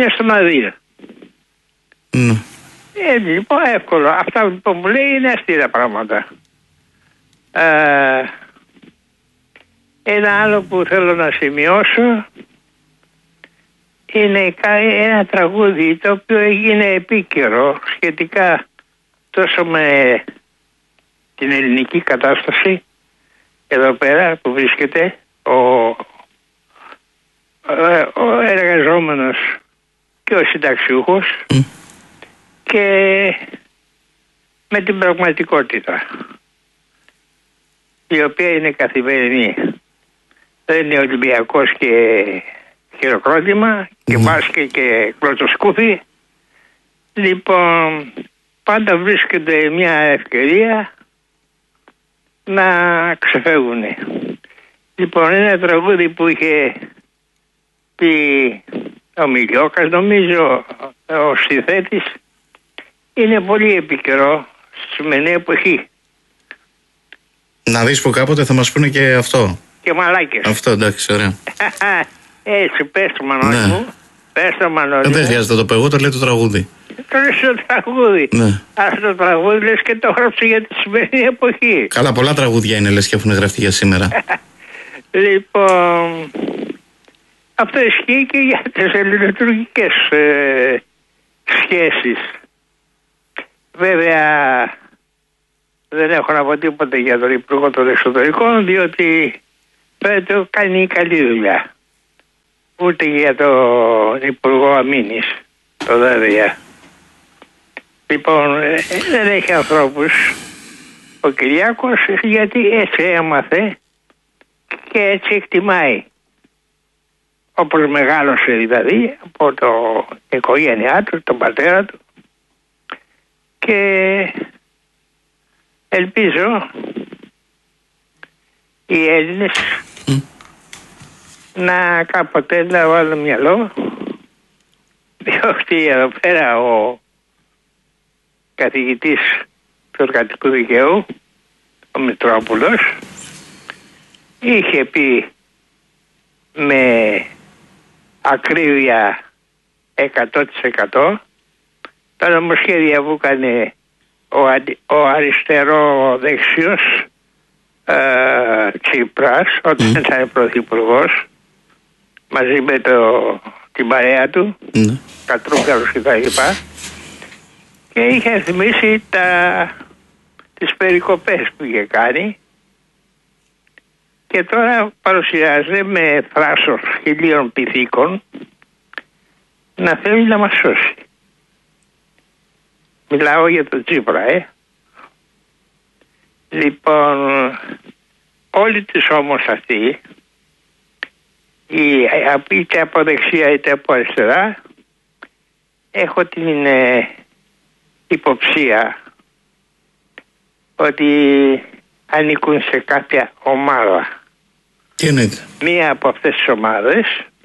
χρόνια στον Αδύρ. Λοιπόν, εύκολο. Αυτά που μου λέει είναι αστεία πράγματα. Ένα άλλο που θέλω να σημειώσω είναι ένα τραγούδι το οποίο έγινε επίκαιρο σχετικά τόσο με την ελληνική κατάσταση εδώ πέρα που βρίσκεται ο εργαζόμενος και ο συνταξιούχος και με την πραγματικότητα η οποία είναι καθημερινή. Δεν είναι Ολυμπιακός και χειροκρότημα και μπάσκετ και κλωτσοσκούφι. Λοιπόν, πάντα βρίσκεται μια ευκαιρία να ξεφεύγουν. Λοιπόν, ένα τραγούδι που είχε πει ο Μιλιόκας, νομίζω, ο συνθέτης, είναι πολύ επίκαιρο στη σημερινή εποχή. Να δεις που κάποτε θα μας πούνε και αυτό. Και μαλάκες. Αυτό, εντάξει, ωραία. Έτσι, πες το Μανώλη μου. Πες το Μανώλη μου. Δεν χρειάζεται να το πω εγώ, το λέει το τραγούδι. Το λες το τραγούδι. Ναι. Αυτό το τραγούδι λες και το γράψε για τη σημερινή εποχή. Καλά, πολλά τραγούδια είναι λες και έχουν γραφτεί για σήμερα. Λοιπόν, αυτό ισχύει και για τις ελληνοτουρκικές σχέσεις. Βέβαια, δεν έχω να πω τίποτα για τον Υπουργό των Εξωτερικών, διότι το κάνει καλή δουλειά. Ούτε για τον Υπουργό Αμήνης, το ΔΕΔΕΑ. Λοιπόν, δεν έχει ανθρώπους ο Κυριάκος, γιατί έτσι έμαθε και έτσι εκτιμάει. Όπως μεγάλωσε δηλαδή από την οικογένειά του, τον πατέρα του, και ελπίζω οι Έλληνες να κάποτε να βάλουν μυαλό, διότι εδώ πέρα ο καθηγητής του εργατικού δικαίου, ο Μητρόπουλος, είχε πει με ακρίβεια 100% τα νομοσχέδια που έκανε ο αριστερό-δεξιός Τσίπρας όταν ήταν πρωθυπουργός μαζί με την παρέα του, Κατρούγκαλος και τα λοιπά, και είχε θυμίσει τις περικοπές που είχε κάνει, και τώρα παρουσιάζεται με θράσος 1000 πυθίκων να θέλει να μας σώσει. Μιλάω για τον Τσίπρα, Λοιπόν, όλοι τους όμως αυτοί, είτε από δεξιά είτε από αριστερά, έχω την υποψία ότι ανήκουν σε κάποια ομάδα. Τι εννοείται? Μία από αυτές τις ομάδες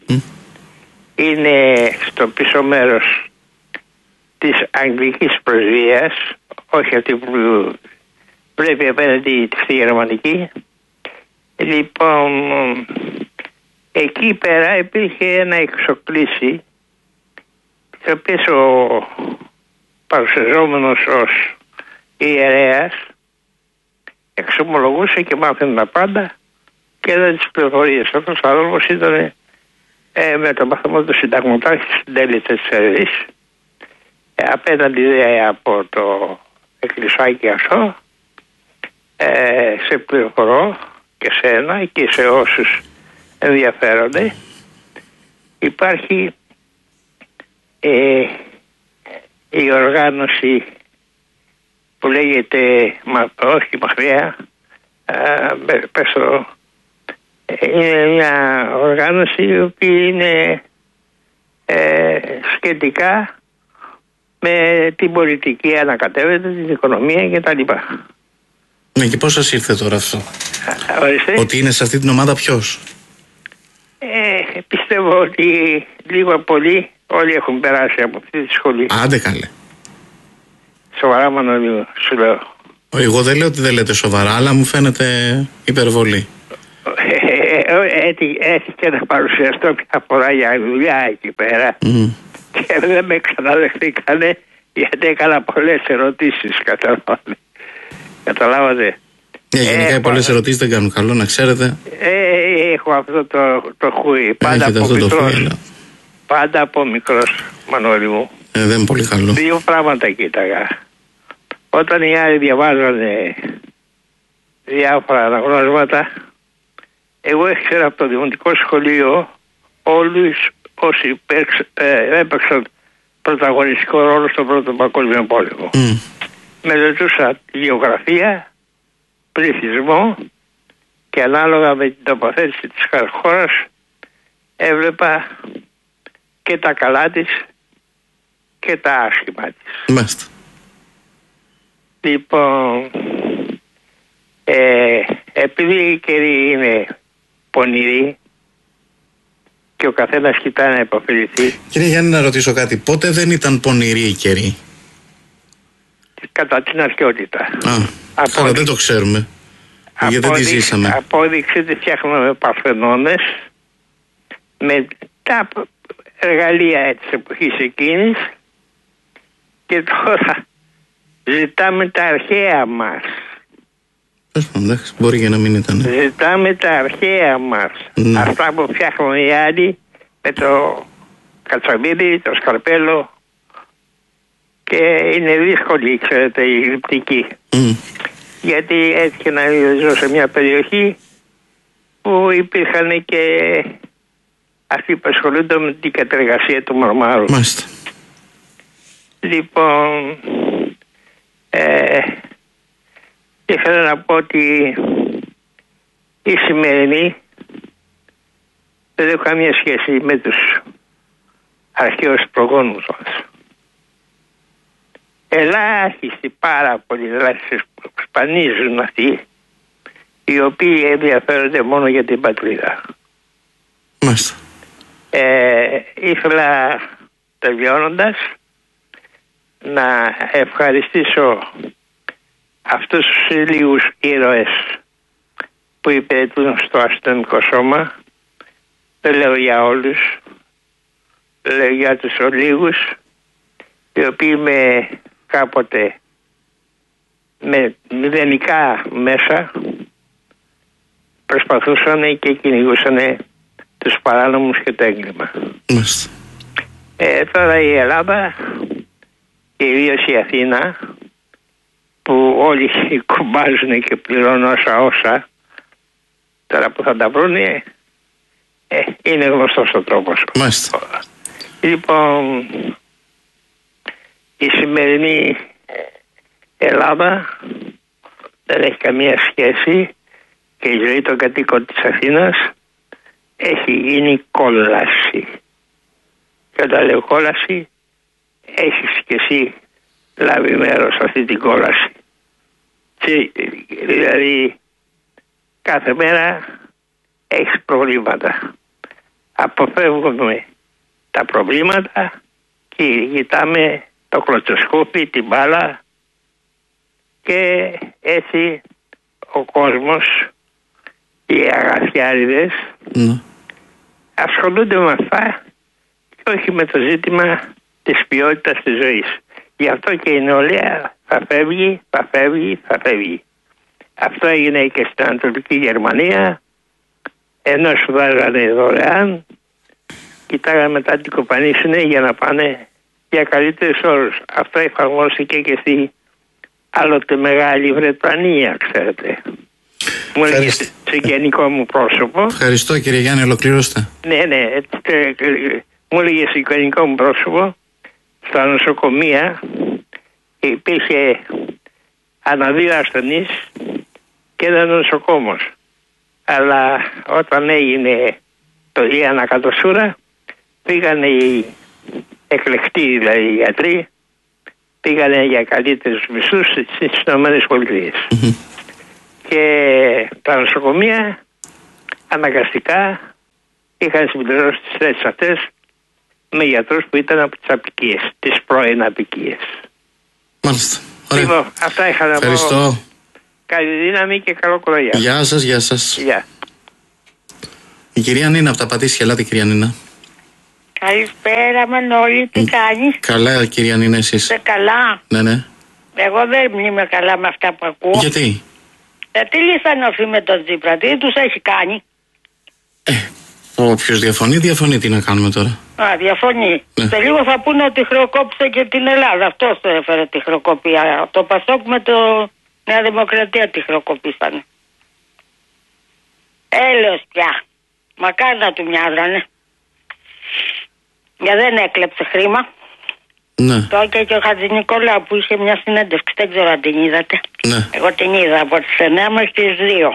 είναι στο πίσω μέρος της αγγλικής πρεσβείας, όχι αυτή που βλέπει απέναντι στη γερμανική. Λοιπόν, εκεί πέρα υπήρχε ένα εξοκλήσι, το οποίο ο παρουσιαζόμενος ως ιερέας εξομολογούσε και μάθαινε τα πάντα και έδωσε τις πληροφορίες. Αυτός ο άνθρωπος ήταν με τον μαθαμό του συνταγματάρχη στην τέλη της Ερδής, απέναντι από το εκκλησάκι αυτό. Σε πληροφορώ και σένα και σε όσους ενδιαφέρονται, υπάρχει η οργάνωση που λέγεται όχι μακριά, είναι μια οργάνωση η οποία είναι σχετικά με την πολιτική ανακατεύεται, την οικονομία κτλ. Ναι, και πώς σας ήρθε τώρα αυτό? Ότι είναι σε αυτή την ομάδα ποιος? Πιστεύω ότι λίγο πολύ όλοι έχουν περάσει από αυτή τη σχολή. Άντε καλέ. Σοβαρά, Μανώλη, σου λέω. Εγώ δεν λέω ότι δεν λέτε σοβαρά, αλλά μου φαίνεται υπερβολή. Έχει και ένα παρουσιαστό μια φορά για δουλειά εκεί πέρα. και δεν με ξαναδεχτήκανε γιατί έκανα πολλές ερωτήσεις. Καταλάβατε. Γενικά οι πολλές ερωτήσεις δεν κάνουν καλό, να ξέρετε. Έχω αυτό το χούι. Πάντα από μικρός. Πάντα από μικρός, Μανώλη μου. Δεν είναι πολύ καλό. Δύο πράγματα κοίταγα. Όταν οι άλλοι διαβάζανε διάφορα αναγνώσματα, εγώ ήξερα από το δημοτικό σχολείο όλους όσοι έπαιξαν πρωταγωνιστικό ρόλο στον Πρώτο Παγκόσμιο Πόλεμο. Μελετούσα γεωγραφία, πληθυσμό και ανάλογα με την τοποθέτηση της χώρας έβλεπα και τα καλά της και τα άσχημα της. Μάλιστα. Λοιπόν, επειδή οι καιροί είναι πονηροί και ο καθένας κοιτάει να υποφεληθεί. Κύριε Γιάννη, να ρωτήσω κάτι. Πότε δεν ήταν πονηροί οι καιροί? Κατά την αρχαιότητα. Άρα δεν το ξέρουμε. Γιατί δεν τη ζήσαμε. Απόδειξη ότι φτιάχνουμε παρθενώνες με τα εργαλεία της εποχής εκείνης και τώρα ζητάμε τα αρχαία μας. Εντάξει, μπορεί και να μην ήταν. Ζητάμε τα αρχαία μας. Ναι. Αυτά που φτιάχνουν οι άλλοι με το κατσαβίδι, το σκαρπέλο και είναι δύσκολη, ξέρετε, η γλυπτική. Γιατί έτυχε να ζω σε μια περιοχή που υπήρχαν και αυτοί που ασχολούνται με την κατεργασία του μαρμάρου. Μάλιστα. Λοιπόν, ήθελα να πω ότι η σημερινή δεν έχω καμία σχέση με τους αρχαίους προγόνους μας. Ελάχιστοι, πάρα πολλοί, ελάχιστοι σπανίζουν αυτοί οι οποίοι ενδιαφέρονται μόνο για την πατρίδα. Μάλιστα. Ήθελα τελειώνοντας να ευχαριστήσω αυτούς τους λίγους ήρωες που υπηρετούν στο αστυνομικό σώμα. Δεν λέω για όλους, λέω για τους λίγους οι οποίοι με κάποτε με μηδενικά μέσα προσπαθούσαν και κυνηγούσαν τους παράνομους και το έγκλημα. Τώρα η Ελλάδα, κυρίως η Αθήνα, που όλοι κουμπάζουν και πληρώνουν όσα τώρα που θα τα βρούνε, είναι γνωστός ο τρόπος. Μάλιστα. Λοιπόν, η σημερινή Ελλάδα δεν έχει καμία σχέση και η ζωή των κατοίκων της Αθήνας έχει γίνει κόλαση. Και όταν λέω κόλαση, έχεις και εσύ λάβει μέρος σε αυτή την κόλαση. Δηλαδή κάθε μέρα έχεις προβλήματα. Αποφεύγουμε τα προβλήματα και κοιτάμε το κλωτσοσκόπι, την μπάλα και έτσι ο κόσμος, οι αγαθιάριδες ασχολούνται με αυτά και όχι με το ζήτημα της ποιότητας της ζωής. Γι' αυτό και η νεολαία θα φεύγει. Αυτό έγινε και στην Ανατολική Γερμανία, ενώ σπουδάζανε δωρεάν, κοιτάγανε μετά την κοπανίσουνε για να πάνε για καλύτερους όρους. Αυτό εφαρμόστηκε και στη άλλοτε Μεγάλη Βρετανία, ξέρετε. Μου έλεγε σε γενικό μου πρόσωπο. Ευχαριστώ κύριε Γιάννη, ολοκληρώστε. Ναι, μου έλεγε σε γενικό μου πρόσωπο, στα νοσοκομεία υπήρχε ανά 2 ασθενείς και ένα νοσοκόμος. Αλλά όταν έγινε η ανακατοσούρα, πήγανε οι εκλεκτοί, δηλαδή οι γιατροί, πήγανε για καλύτερους μισθούς στις ΗΠΑ. Και τα νοσοκομεία αναγκαστικά είχαν συμπληρώσει τις θέσεις αυτές με γιατρούς που ήταν από τις απικίες, τις πρώην απικίες. Μάλιστα. Λοιπόν, αυτά είχα να πω. Ευχαριστώ. Καλή δύναμη και καλό κοροϊά. Γεια σας, γεια σας. Γεια. Η κυρία Νίνα από τα Πατήσια, ελάτε κυρία Νίνα. Καλησπέρα Μανώλη, τι κάνεις? Καλά κυρία Νίνα, εσείς? Είσαι καλά? Ναι. Εγώ δεν είμαι καλά με αυτά που ακούω. Γιατί? Τι λιθανοφεί με τον Τσίπρα, τι τους έχει κάνει? Όποιος διαφωνεί, τι να κάνουμε τώρα? Διαφωνεί. Ναι. Σε λίγο θα πούνε ότι χρεοκόπησε και την Ελλάδα. Αυτός το έφερε τη χρεοκοπία. Το Πασόκ με το Νέα Δημοκρατία τη χρεοκοπήσανε. Έλεος πια. Μακάρι να του μοιάζανε. Για δεν έκλεψε χρήμα. Ναι. Το και ο Χατζηνικόλαου που είχε μια συνέντευξη, δεν ξέρω αν την είδατε. Ναι. Εγώ την είδα από τις 9 μέχρι τις 2.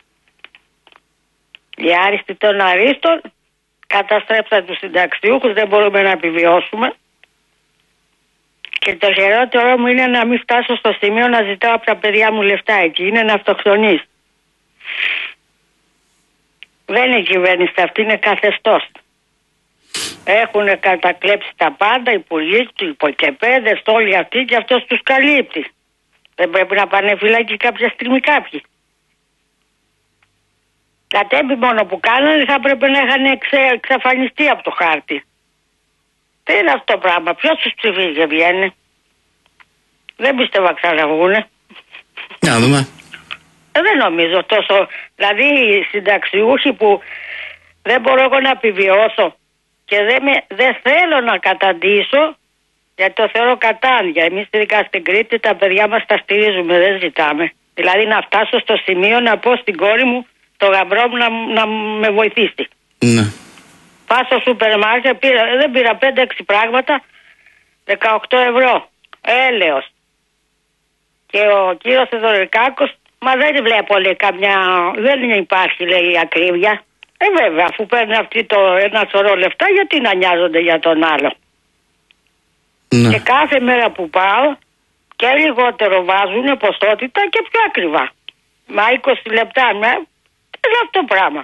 Οι άριστοι των αρίστων καταστρέψαν τους συνταξιούχους, δεν μπορούμε να επιβιώσουμε. Και το χειρότερο μου είναι να μην φτάσω στο σημείο να ζητάω από τα παιδιά μου λεφτά εκεί. Είναι να αυτοκτονείς. Δεν είναι κυβέρνηση αυτή, είναι καθεστώς. Έχουν κατακλέψει τα πάντα, οι υπουργοί, οι υποκεπέδες, όλοι αυτοί και αυτός τους καλύπτει. Δεν πρέπει να πάνε φυλάκι κάποια στιγμή κάποιοι. Τα τέμπη μόνο που κάνανε θα πρέπει να είχαν εξαφανιστεί από το χάρτη. Τι είναι αυτό το πράγμα, ποιος τους ψηφίζει, βγαίνει? Δεν πίστευα ξαναβγούνε. Να δούμε. Δεν νομίζω τόσο. Δηλαδή οι συνταξιούχοι που δεν μπορώ εγώ να επιβιώσω και δεν θέλω να καταντήσω, γιατί το θεωρώ κατάντια. Εμείς ειδικά στην Κρήτη τα παιδιά μας τα στηρίζουμε, δεν ζητάμε. Δηλαδή να φτάσω στο σημείο να πω στην κόρη μου, το γαμπρό μου να με βοηθήσει. Ναι. Πάω στο σούπερ μάρκετ, δεν πήρα 5-6 πράγματα, 18 ευρώ. Έλεος. Και ο κύριος Θεοδωρικάκος, μα δεν βλέπω, λέει, δεν υπάρχει, λέει, ακρίβεια. Βέβαια, αφού παίρνει αυτή ένα σωρό λεφτά, γιατί να νοιάζονται για τον άλλο? Ναι. Και κάθε μέρα που πάω και λιγότερο βάζουν ποσότητα και πιο ακριβά. Μα 20 λεπτά, τι είναι αυτό το πράγμα?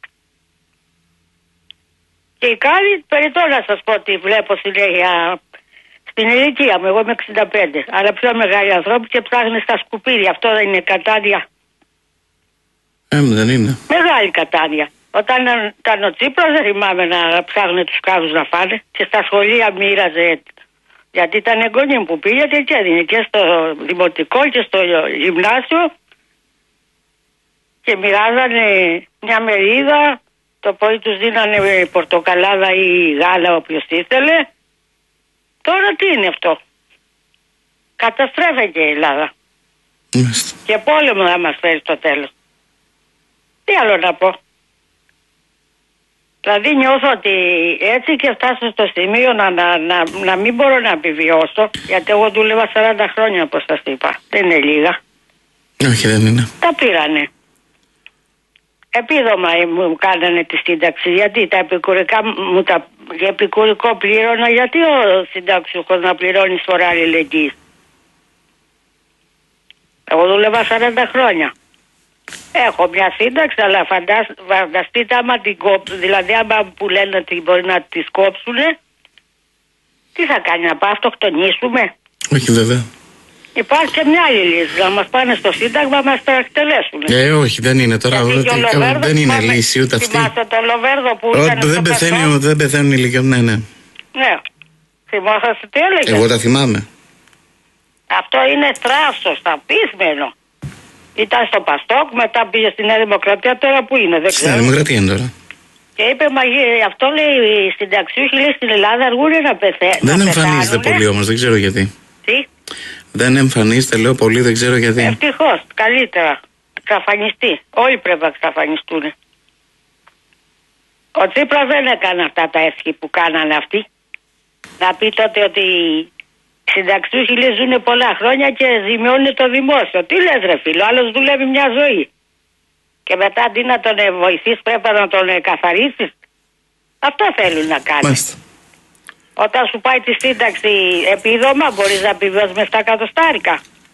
Και η Κάλλη, περιττώ να σας πω ότι βλέπω συνέχεια στην ηλικία μου, εγώ είμαι 65, αλλά πιο μεγάλοι ανθρώποι και ψάχνουν στα σκουπίδια. Αυτό δεν είναι κατάδια? Δεν είναι. Μεγάλη κατάδια. Όταν ήταν ο Τσίπρας, δεν θυμάμαι να ψάχνουν τους κάδους να φάνε, και στα σχολεία μοίραζε, γιατί ήταν εγγονή που πήγε και έδινε και στο δημοτικό και στο γυμνάσιο και μοιράζανε μια μερίδα. Το πρωί τους δίνανε πορτοκαλάδα ή γάλα, όποιος ήθελε. Τώρα τι είναι αυτό? Καταστρέφεται η Ελλάδα. Μάλιστα. Και πόλεμο θα μας φέρει στο τέλος. Τι άλλο να πω? Δηλαδή νιώθω ότι έτσι και φτάσω στο σημείο να μην μπορώ να επιβιώσω, γιατί εγώ δούλευα 40 χρόνια, όπως σας είπα. Δεν είναι λίγα. Όχι, δεν είναι. Τα πήρανε. Επίδομα μου κάνανε τη σύνταξη, γιατί τα επικουρικά μου επικουρικό πλήρωνα, γιατί ο συνταξιούχος να πληρώνει εισφορά αλληλεγγύης? Εγώ δούλευα 40 χρόνια. Έχω μια σύνταξη, αλλά φανταστείτε άμα την κόψουν, δηλαδή άμα που λένε ότι μπορεί να τη κόψουνε, τι θα κάνει, να πάμε αυτοκτονήσουμε? Όχι, βέβαια. Υπάρχει και μια άλλη λύση, να μας πάνε στο Σύνταγμα, μας το εκτελέσουν. Όχι, δεν είναι τώρα. Δεν είναι λύση ούτε αυτή. Θυμάστε το Λοβέρδο που ήταν στο Πασόκ? Δεν πεθαίνουν οι ηλικιωμένοι, ναι. Ναι. Θυμόσαστε τι έλεγε? Εγώ τα θυμάμαι. Αυτό είναι θράσος, απίσμενο. Ήταν στο Πασόκ, μετά πήγε στη Νέα Δημοκρατία, τώρα που είναι, δεν ξέρω. Στη Νέα Δημοκρατία είναι τώρα. Και είπε, αυτό λέει οι συνταξιούχοι, λέει, στην Ελλάδα αργούν να πεθαίνουν. Δεν εμφανίζεται πολύ όμως, δεν ξέρω γιατί. Τι? Δεν εμφανίζεται, λέω πολύ, δεν ξέρω γιατί. Ευτυχώς, καλύτερα. Εξαφανιστεί. Όλοι πρέπει να εξαφανιστούν. Ο Τσίπρας δεν έκανε αυτά τα έσχη που κάνανε αυτοί. Να πει τότε ότι οι συνταξιούχοι ζουν πολλά χρόνια και ζημιώνουν το δημόσιο. Τι λες ρε φίλο, άλλος δουλεύει μια ζωή. Και μετά αντί να τον βοηθήσεις πρέπει να τον καθαρίσεις. Αυτό θέλουν να κάνουν. Μάλιστα. Όταν σου πάει τη σύνταξη επίδομα, μπορείς να επιβιώσεις με 7 εκατοστάρικα.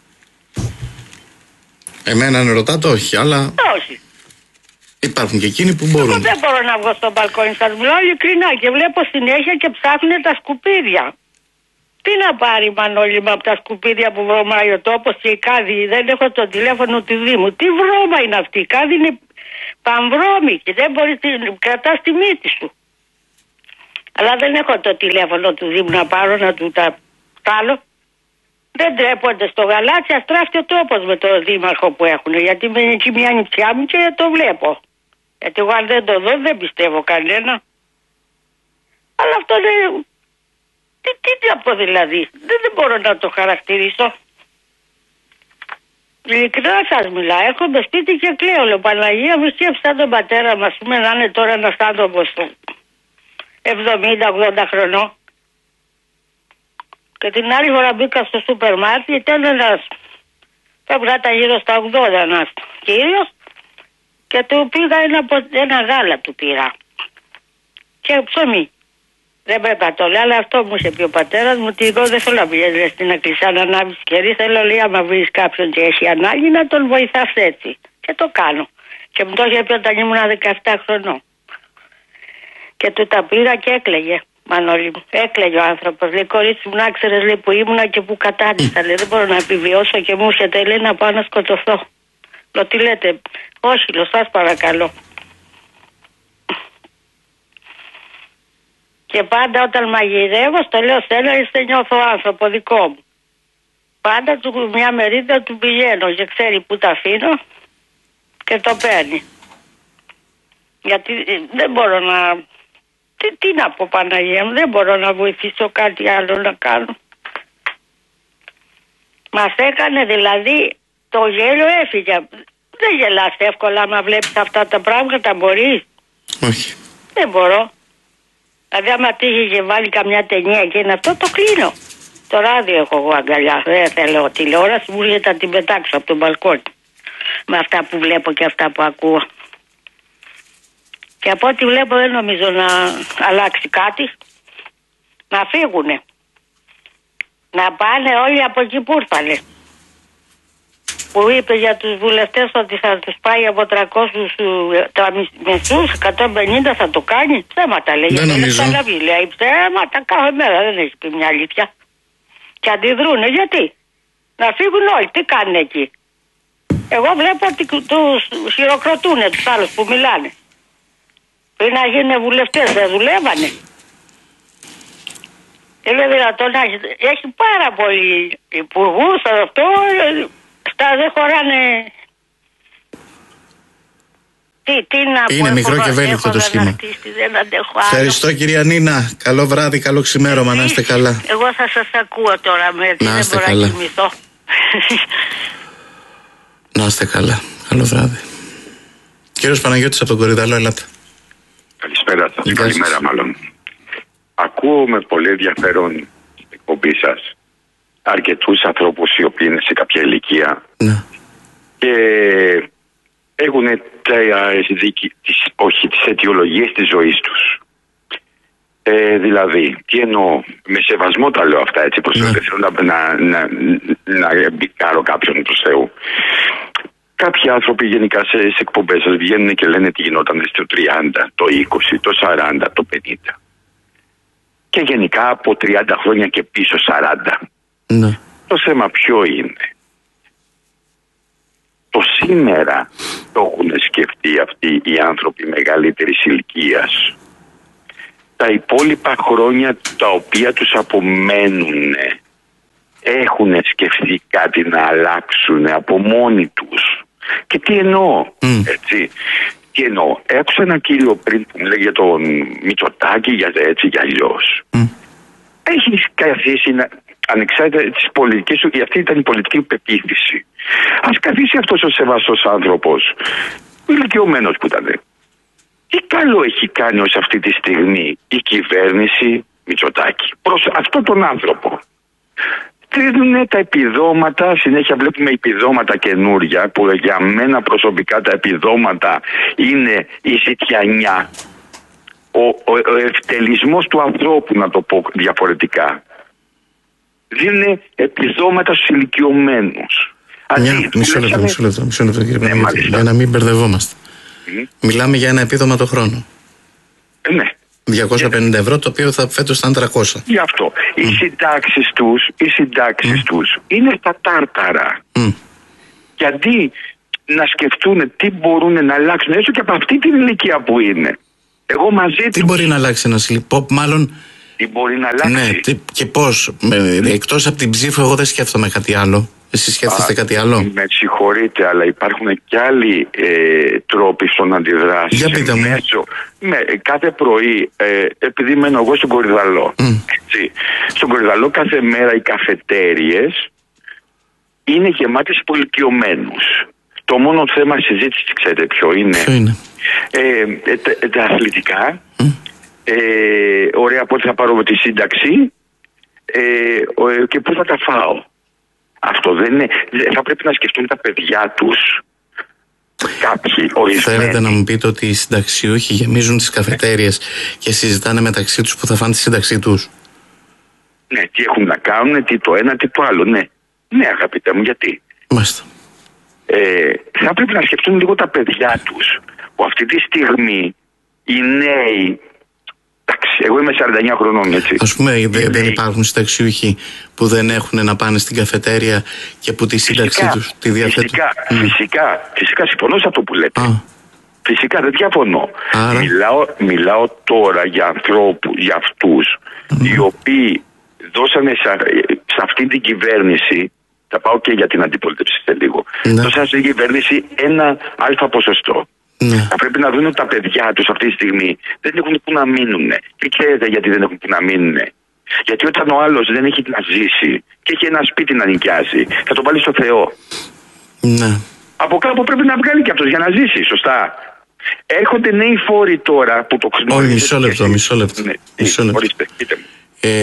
Εμένα αν ρωτάτε, όχι, αλλά. Όχι. Υπάρχουν και εκείνοι που μπορούν. Εγώ δεν μπορώ να βγω στο μπαλκόνι, σας μιλάω ειλικρινά, και βλέπω συνέχεια και ψάχνουν τα σκουπίδια. Τι να πάρει η Μανώλη μου από τα σκουπίδια που βρωμάει ο τόπος και η Κάδη? Δεν έχω το τηλέφωνο του Δήμου. Τι βρώμα είναι αυτή? Η Κάδη είναι πανβρώμη και δεν μπορεί να κρατάς τη μύτη σου. Αλλά δεν έχω το τηλέφωνο του Δήμου να πάρω να του τα στάλω. Δεν τρέπονται στο Γαλάτσι, αστράφτει ο τόπος με τον δήμαρχο που έχουν. Γιατί είμαι εκεί μια νηψιά μου και το βλέπω. Γιατί εγώ αν δεν το δω δεν πιστεύω κανένα. Αλλά αυτό δεν... Τι να πω δηλαδή. Δεν μπορώ να το χαρακτηρίσω. Ειλικρινά σας μιλάω. Έρχομαι σπίτι και κλαίω. Λέω Παναγία μου, σκέψα τον πατέρα μας. Πούμε να είναι τώρα ένας άνθρωπος 70-80 χρονών. Και την άλλη φορά μπήκα στο σούπερ μάρκετ, ήταν ένας, πρέπει να ήταν γύρω στα 80 ένας κύριος και του πήγα ένα γάλα του πήρα. Και ψωμί. Δεν πρέπει να το λέω, αλλά αυτό μου είχε πει ο πατέρας μου, ότι εγώ δεν θέλω να πηγαίνεις στην εκκλησία να ανάβεις κερί, θέλω λέει άμα βρεις κάποιον και έχει ανάγκη να τον βοηθάς έτσι. Και το κάνω. Και μου το είχε πει όταν ήμουν 17 χρονών. Και του τα πήρα και έκλαιγε. Μανώλη μου, έκλαιγε ο άνθρωπος. Λέει κορίτσι μου, να ξέρεις λέει που ήμουνα και που κατάντησα. Λέει δεν μπορώ να επιβιώσω και μου έρχεται λέει να πάω να σκοτωθώ. Λέω τι λέτε, όχι λέω σας παρακαλώ. Και πάντα όταν μαγειρεύω στο λέω στέλνω είστε νιώθω άνθρωπο δικό μου. Πάντα του μια μερίδα του πηγαίνω και ξέρει που τα αφήνω και το παίρνει. Γιατί δεν μπορώ να... Τι να πω Παναγία μου, δεν μπορώ να βοηθήσω κάτι άλλο να κάνω. Μας έκανε δηλαδή το γέλιο έφυγε. Δεν γελάς εύκολα άμα βλέπεις αυτά τα πράγματα, μπορείς? Όχι. Δεν μπορώ. Δηλαδή άμα τύχει και βάλει καμιά ταινία και είναι αυτό το κλείνω. Το ράδιο έχω εγώ αγκαλιά, δεν θέλω τηλεόραση, μου έρχεται να την πετάξω από τον μπαλκόνι. Με αυτά που βλέπω και αυτά που ακούω. Και από ό,τι βλέπω δεν νομίζω να αλλάξει κάτι. Να φύγουνε. Να πάνε όλοι από εκεί που ήρθανε. Που είπε για τους βουλευτές ότι θα τους πάει από 300 τα μισούς, 150 θα το κάνει. Ψέματα λέει. Δεν νομίζω. Λέει ψέματα κάθε μέρα, δεν έχει πει μια αλήθεια. Και αντιδρούνε γιατί. Να φύγουν όλοι, τι κάνουν εκεί. Εγώ βλέπω ότι τους χειροκροτούνε τους άλλους που μιλάνε. Πριν να γίνουν βουλευτές δεν δουλεύανε. Είναι δυνατόν να έχει πάρα πολλοί υπουργούς, αυτό, αυτά δεν χωράνε. Τι να πω. Είναι μικρό και ευέλικτο το σχήμα. Ευχαριστώ κυρία Νίνα. Καλό βράδυ, καλό ξημέρωμα, να είστε καλά. Εγώ θα σας ακούω τώρα, γιατί δεν μπορώ να κοιμηθώ. Να είστε καλά. Καλό βράδυ. Κύριος Παναγιώτης από τον Κορυδαλό, ελάτε. Καλησπέρα σας, καλημέρα μάλλον. Ακούω με πολύ ενδιαφέρον στην εκπομπή σας αρκετούς ανθρώπους οι οποίοι είναι σε κάποια ηλικία και έχουν τις αιτιολογίες της ζωής τους. Δηλαδή, τι εννοώ, με σεβασμό τα λέω αυτά έτσι προς δεν θέλω να εμπικάρω κάποιον προς Θεού. Κάποιοι άνθρωποι γενικά σε εκπομπές σας βγαίνουν και λένε τι γινόταν στο 30, το 20, το 40, το 50. Και γενικά από 30 χρόνια και πίσω 40. Ναι. Το θέμα ποιο είναι? Το σήμερα το έχουν σκεφτεί αυτοί οι άνθρωποι μεγαλύτερης ηλικίας. Τα υπόλοιπα χρόνια τα οποία τους απομένουν έχουν σκεφτεί κάτι να αλλάξουν από μόνοι τους. Και τι εννοώ, έτσι. Τι εννοώ. Άκουσα έναν κύριο πριν που μιλάει για τον Μητσοτάκη, για έτσι για αλλιώς. Έχει καθίσει ανεξάρτητα της πολιτικής του, γιατί αυτή ήταν η πολιτική πεποίθηση. Ας καθίσει αυτός ο σεβαστός άνθρωπος, ηλικιωμένος που ήταν. Τι καλό έχει κάνει ως αυτή τη στιγμή η κυβέρνηση Μητσοτάκη προς αυτόν τον άνθρωπο? Δίνουν τα επιδόματα, συνέχεια βλέπουμε επιδόματα καινούρια που για μένα προσωπικά τα επιδόματα είναι η ζητιανιά, ο ευτελισμός του ανθρώπου, να το πω διαφορετικά. Δίνουν επιδόματα στους ηλικιωμένους. Μισό λεπτό κύριε Παναγιώτη, για να μην μπερδευόμαστε. Μιλάμε για ένα επίδομα το χρόνο. Ναι. 250 ευρώ, το οποίο φέτος θα είναι 300. Γι' αυτό. Οι συντάξεις τους είναι στα τάρταρα. Και αντί να σκεφτούν τι μπορούν να αλλάξουν, έστω και από αυτή την ηλικία που είναι, Εγώ μαζί του. Τι μπορεί να αλλάξει ένα συλληπτικό, μάλλον. Τι μπορεί να αλλάξει. Ναι, και πώς. Εκτός από την ψήφο, εγώ δεν σκέφτομαι κάτι άλλο. Εσείς σκέφτεστε κάτι άλλο? Με συγχωρείτε, αλλά υπάρχουν και άλλοι τρόποι στο να αντιδράσει. Για πείτε μου. Κάθε πρωί, επειδή μένω εγώ στον Κορυδαλό. Στον Κορυδαλό κάθε μέρα οι καφετέριες είναι γεμάτες πολιτιωμένους. Το μόνο θέμα συζήτηση, ξέρετε ποιο είναι? Ποιο είναι? Τα αθλητικά. Ωραία, πότε θα πάρω τη σύνταξη και πού θα τα φάω. Αυτό δεν είναι. Θα πρέπει να σκεφτούν τα παιδιά τους. Κάποιοι ορισμένοι. Θέλετε να μου πείτε ότι οι συνταξιούχοι γεμίζουν τις καφετέριες και συζητάνε μεταξύ τους που θα φάνε τη σύνταξή τους? Ναι, τι έχουν να κάνουν, τι το ένα, τι το άλλο. Ναι, ναι, αγαπητέ μου, γιατί? Μάλιστα. Θα πρέπει να σκεφτούν λίγο τα παιδιά τους, που αυτή τη στιγμή οι νέοι. Εντάξει, εγώ είμαι 49 χρονών, έτσι. Ας πούμε, δεν υπάρχουν συνταξιούχοι που δεν έχουν να πάνε στην καφετέρια και που τη σύνταξή τους τη διαθέτουν? Φυσικά συμφωνώ σε αυτό που λέτε. Φυσικά δεν διαφωνώ. Μιλάω τώρα για ανθρώπους, για αυτούς οι οποίοι δώσανε σε αυτή την κυβέρνηση. Θα πάω και για την αντιπολίτευση σε λίγο. Δώσανε στην κυβέρνηση ένα αλφα ποσοστό. Ναι. Θα πρέπει να δουν τα παιδιά τους αυτή τη στιγμή. Δεν έχουν που να μείνουν. Και ξέρετε γιατί δεν έχουν που να μείνουν? Γιατί όταν ο άλλος δεν έχει να ζήσει και έχει ένα σπίτι να νοικιάσει, θα τον βάλει στο Θεό. Ναι. Από κάπου πρέπει να βγάλει και αυτός για να ζήσει, σωστά. Έρχονται νέοι φόροι τώρα που το χρησιμοποιούν. Όχι, μισό λεπτό. Ναι. Ορίστε, πείτε μου.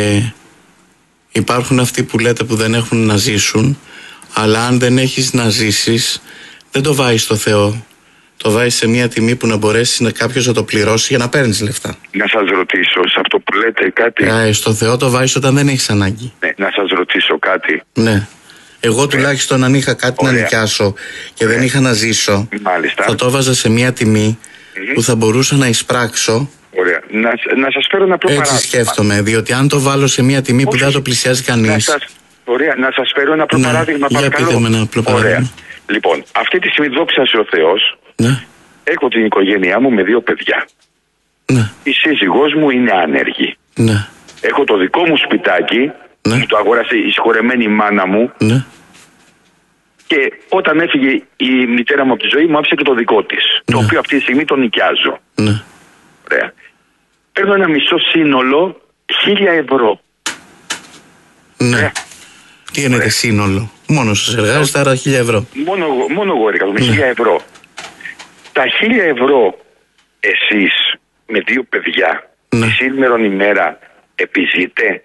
Υπάρχουν αυτοί που λέτε που δεν έχουν να ζήσουν, αλλά αν δεν έχεις να ζήσεις, δεν το βάζεις στο Θεό. Το βάζεις σε μια τιμή που να μπορέσει να κάποιος να το πληρώσει για να παίρνεις λεφτά. Να σας ρωτήσω, σε αυτό που λέτε κάτι. Στο Θεό το βάζεις όταν δεν έχεις ανάγκη. Ναι, να σας ρωτήσω κάτι. Ναι. Εγώ τουλάχιστον αν είχα κάτι να νοικιάσω και δεν είχα να ζήσω, θα το έβαζα σε μια τιμή που θα μπορούσα να εισπράξω. Ωραία. Να σας φέρω ένα απλό παράδειγμα. Έτσι σκέφτομαι, διότι αν το βάλω σε μια τιμή που δεν το πλησιάζει κανείς. Ωραία, να σας φέρω ένα απλό παράδειγμα. Για πείτε με ένα απλό παράδειγμα. Λοιπόν, αυτή τη στιγμή δόξα ο Θεός, ναι. Έχω την οικογένειά μου με 2 παιδιά. Ναι. Η σύζυγός μου είναι άνεργη. Ναι. Έχω το δικό μου σπιτάκι, μου το αγόρασε η συγχωρεμένη μάνα μου. Ναι. Και όταν έφυγε η μητέρα μου από τη ζωή μου άφησε και το δικό της. Το οποίο αυτή τη στιγμή το νοικιάζω. Ναι. Ωραία. Παίρνω ένα μισό σύνολο 1.000 ευρώ. Ναι. Τι εννοείται σύνολο? Μόνο σας εργάζεστε, άρα 1.000 ευρώ. Μόνο εγώ εργάζομαι, 1.000 ευρώ. Τα 1.000 ευρώ εσείς με 2 παιδιά τη σήμερον ημέρα επιζείτε?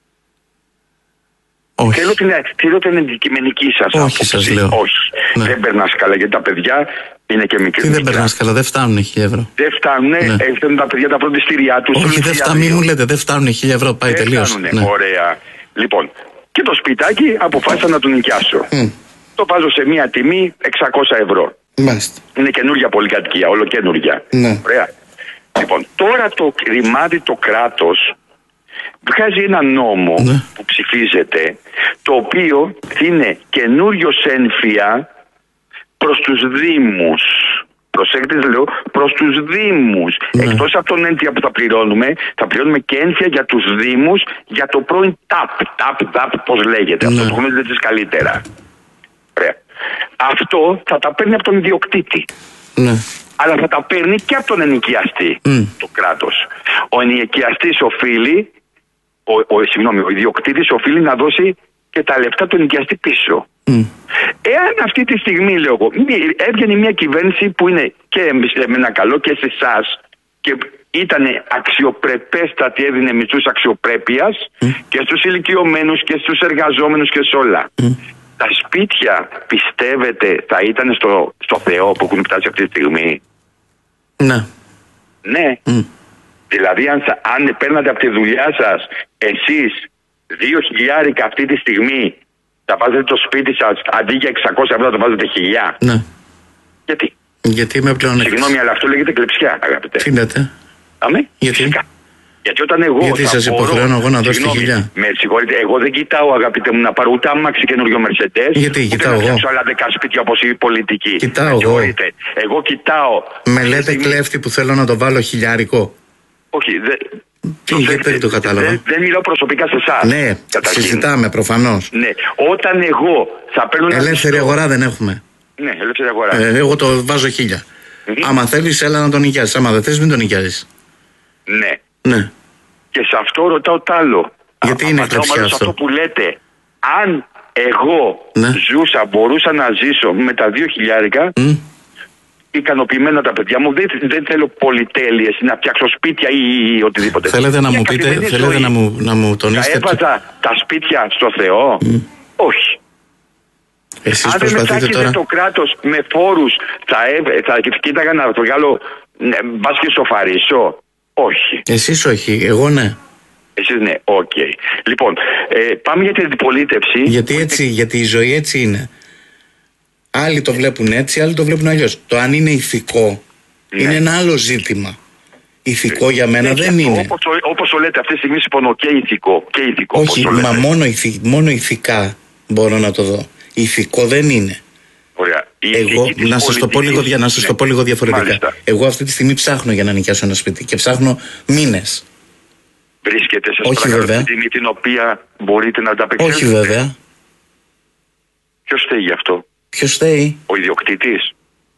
Όχι. Θέλω την αντικειμενική σας άποψη. Όχι σας λέω. Όχι. Ναι. Δεν περνάς καλά γιατί τα παιδιά είναι και μικρή. Τι δεν περνάς καλά, δεν φτάνουν 1.000 ευρώ. Δεν φτάνουν, έφτανουν τα παιδιά τα φροντιστήριά τους. Όχι, δεν φτάνουν, μην μου λέτε, δεν φτάνουν 1.000 ευρώ, πάει τελείως. Ναι. Ωραία. Λοιπόν, και το σπιτάκι αποφάσισα να το νοικιάσω. Το βάζω σε μια τιμή 600 ευρώ. Μάλιστα. Είναι καινούργια πολυκατοικία, όλο καινούργια. Ναι. Ωραία. Λοιπόν, τώρα το ρημάδι το κράτος βγάζει ένα νόμο που ψηφίζεται, το οποίο είναι καινούριο ένφια προς τους Δήμους. Προσέξτε, λέω, προς τους Δήμους. Εκτός από τον ένφια που θα πληρώνουμε και ένφια για τους Δήμους για το πρώην ΤΑΠ, πώς λέγεται. Αυτό το γνωρίζετε καλύτερα. Ωραία. Αυτό θα τα παίρνει από τον ιδιοκτήτη. Ναι. Αλλά θα τα παίρνει και από τον ενοικιαστή το κράτος. Ο ενοικιαστής οφείλει, ο ιδιοκτήτης οφείλει να δώσει και τα λεφτά του ενοικιαστή πίσω. Εάν αυτή τη στιγμή, λέω εγώ, έβγαινε μια κυβέρνηση που είναι και εμένα καλό και σε εσάς και ήταν αξιοπρεπέστατη, έδινε μισθούς αξιοπρέπειας και στους ηλικιωμένους και στους εργαζόμενους και σε όλα. Τα σπίτια, πιστεύετε, θα ήταν στο Θεό που έχουν φτάσει αυτή τη στιγμή? Ναι. Ναι. Δηλαδή αν παίρνατε από τη δουλειά σας εσείς 2.000 αυτή τη στιγμή, θα βάζετε το σπίτι σας αντί για 600 ευρώ θα βάζετε 1.000. Ναι. Γιατί? Γιατί με πλέον. Συγγνώμη, αλλά αυτό λέγεται κλεψιά, αγαπητέ. Τι λέτε? Αμέ. Γιατί? Φυσικά. Γιατί όταν εγώ. Γιατί σας υποχρεώνω εγώ να δώσω τη 1.000. Με συγχωρείτε, εγώ δεν κοιτάω, αγαπητέ μου, να πάρω ούτε άμαξι καινούριο Mercedes. Γιατί κοιτάω εγώ. Να φτιάξω άλλα 10 σπίτια όπως οι πολιτικοί. Κοιτάω εγώ. Εγώ κοιτάω. Με λέτε κλέφτη που θέλω να το βάλω χιλιάρικο. Όχι, γιατί δεν το κατάλαβα. Δεν μιλάω προσωπικά σε εσάς. Ναι, συζητάμε προφανώς. Ναι, όταν εγώ θα παίρνω. Ελεύθερη αγορά δεν έχουμε. Ναι, ελεύθερη αγορά. Εγώ το βάζω 1.000. Άμα θέλεις, έλα να τον νοικιάσεις. Άμα δεν θες, μην τον νοικιάζεις. Ναι. Και σε αυτό ρωτάω τ' άλλο. Γιατί είναι κλεψιά αυτό? Αυτό που λέτε, αν εγώ ζούσα, μπορούσα να ζήσω με τα 2.000, ικανοποιημένα τα παιδιά μου, δεν θέλω πολυτέλειες, να φτιάξω σπίτια ή οτιδήποτε. Θέλετε να μου πείτε, θέλετε να μου τονίσετε. Θα έβαζα τα σπίτια στο Θεό? Όχι. Εσείς αν δεν με τσάκιζε το κράτος με φόρους, θα κοίταγα να βγάλω μπας και σοφαρίσω? Όχι. Εσείς όχι, εγώ ναι. Εσείς ναι, οκ. Λοιπόν, πάμε για την αντιπολίτευση. Γιατί η ζωή έτσι είναι. Άλλοι το βλέπουν έτσι, άλλοι το βλέπουν αλλιώς. Το αν είναι ηθικό είναι ένα άλλο ζήτημα. Ηθικό για μένα δεν είναι. Όπως το λέτε, αυτή τη στιγμή συμφωνώ, και ηθικό. Όχι, μα μόνο ηθικά μπορώ να το δω. Ηθικό δεν είναι. Ωραία. Εγώ, να σας το πω λίγο διαφορετικά. Μάλιστα. Εγώ αυτή τη στιγμή ψάχνω για να νοικιάσω ένα σπίτι και ψάχνω μήνες. Βρίσκεται σε την τιμή την οποία μπορείτε να ανταπεξέλθετε? Όχι βέβαια. Ποιος φταίει γι' αυτό? Ποιος φταίει? Ο ιδιοκτήτης.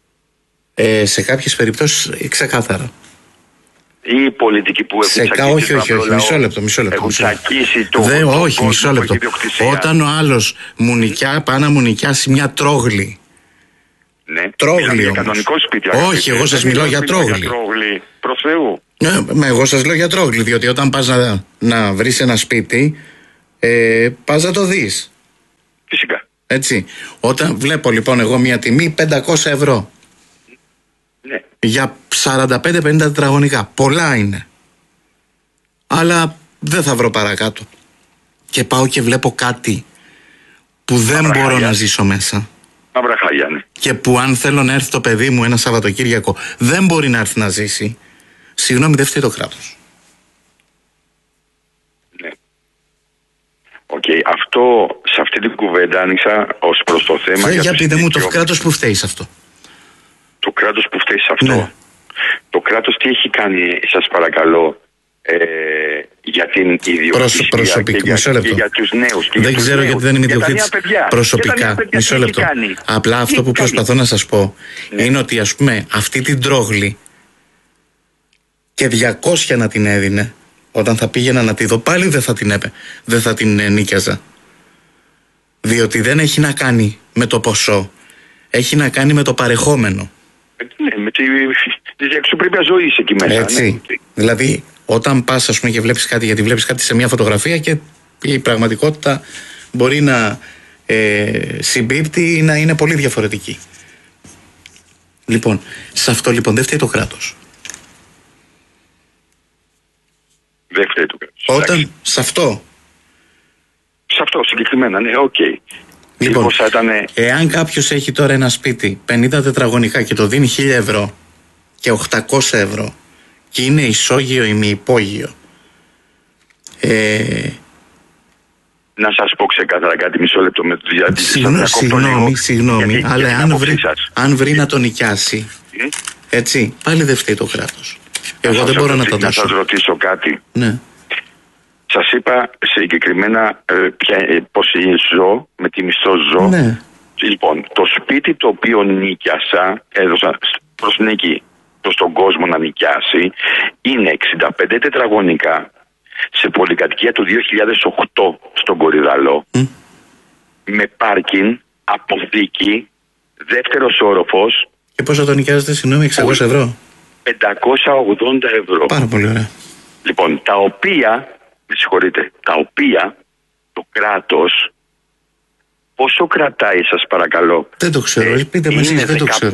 Σε κάποιες περιπτώσεις ξεκάθαρα. Ή οι πολιτικοί που έχουν τσακίσει? Όχι, μισό λεπτό. Έχουν τσακίσει το όχι, μισό λεπτό. Όταν ο άλλος πάει να μου νοικιάσει μια τρόγλη. Ναι, τρόγλι όμως. Κανονικό σπίτι. Όχι, εγώ σας μιλάω για τρόγλι. Προς Θεού. Ναι, εγώ σας λέω για τρόγλι, διότι όταν πας να βρεις ένα σπίτι, πας να το δεις. Φυσικά. Έτσι. Όταν βλέπω λοιπόν εγώ μια τιμή 500 ευρώ. Ναι. Για 45-50 τετραγωνικά. Πολλά είναι. Αλλά δεν θα βρω παρακάτω. Και πάω και βλέπω κάτι που δεν μπορώ να ζήσω μέσα. Και που αν θέλω να έρθει το παιδί μου ένα Σαββατοκύριακο δεν μπορεί να έρθει να ζήσει. Συγγνώμη, δεν φταίει το κράτος. Ναι. Αυτό, σε αυτή την κουβέντα άνοιξα ως προς το θέμα. Για πείτε μου το κράτος που φταίει σε αυτό. Το κράτος που φταίει σε αυτό. Ναι. Το κράτος τι έχει κάνει, σας παρακαλώ, για την ιδιοκτησία και για τους νέους? Δεν ξέρω γιατί δεν είμαι ιδιοκτήτης προσωπικά. Μισό λεπτό. Απλά αυτό που προσπαθώ να σας πω είναι ότι ας πούμε αυτή την τρόγλη και 200 να την έδινε, όταν θα πήγαινα να τη δω πάλι δεν θα την νίκιαζα. Διότι δεν έχει να κάνει με το ποσό, έχει να κάνει με το παρεχόμενο. Ναι, με τη αξιοπρέπεια ζωής εκεί μέσα. Έτσι. Ναι. Δηλαδή όταν πας ας πούμε και βλέπεις κάτι, γιατί βλέπεις κάτι σε μια φωτογραφία και η πραγματικότητα μπορεί να συμπίπτει ή να είναι πολύ διαφορετική. Λοιπόν, σε αυτό λοιπόν δεν φταίει το κράτος. Δεν φταίει το κράτος. Όταν, σε αυτό συγκεκριμένα, ναι, οκ. Λοιπόν, εάν κάποιος έχει τώρα ένα σπίτι 50 τετραγωνικά και το δίνει 1.000 ευρώ και 800 ευρώ και είναι ισόγειο ή μη υπόγειο, να σας πω ξεκάθαρα κάτι, μισό λεπτό με το συγγνώμη, αλλά αν βρει να το νοικιάσει, έτσι, πάλι δεν φταίει το κράτος. Εγώ δεν μπορώ να το δώσω. Να σας ρωτήσω κάτι. Ναι. Σας είπα συγκεκριμένα πως ζω, με τι μισθό ζω. Ναι. Λοιπόν, το σπίτι το οποίο νοικιάσα, έδωσα προς τον κόσμο να νοικιάσει, είναι 65 τετραγωνικά σε πολυκατοικία του 2008 στον Κορυδαλό, με πάρκινγκ, αποθήκη, δεύτερος όροφος. Και πόσο το νοικιάζετε, συγγνώμη, 600 ευρώ? 580 ευρώ. Πάρα πολύ ωραία. Λοιπόν, τα οποία το κράτος πόσο κρατάει, σας παρακαλώ? Δεν το ξέρω, πείτε μας, δεν το ξέρω.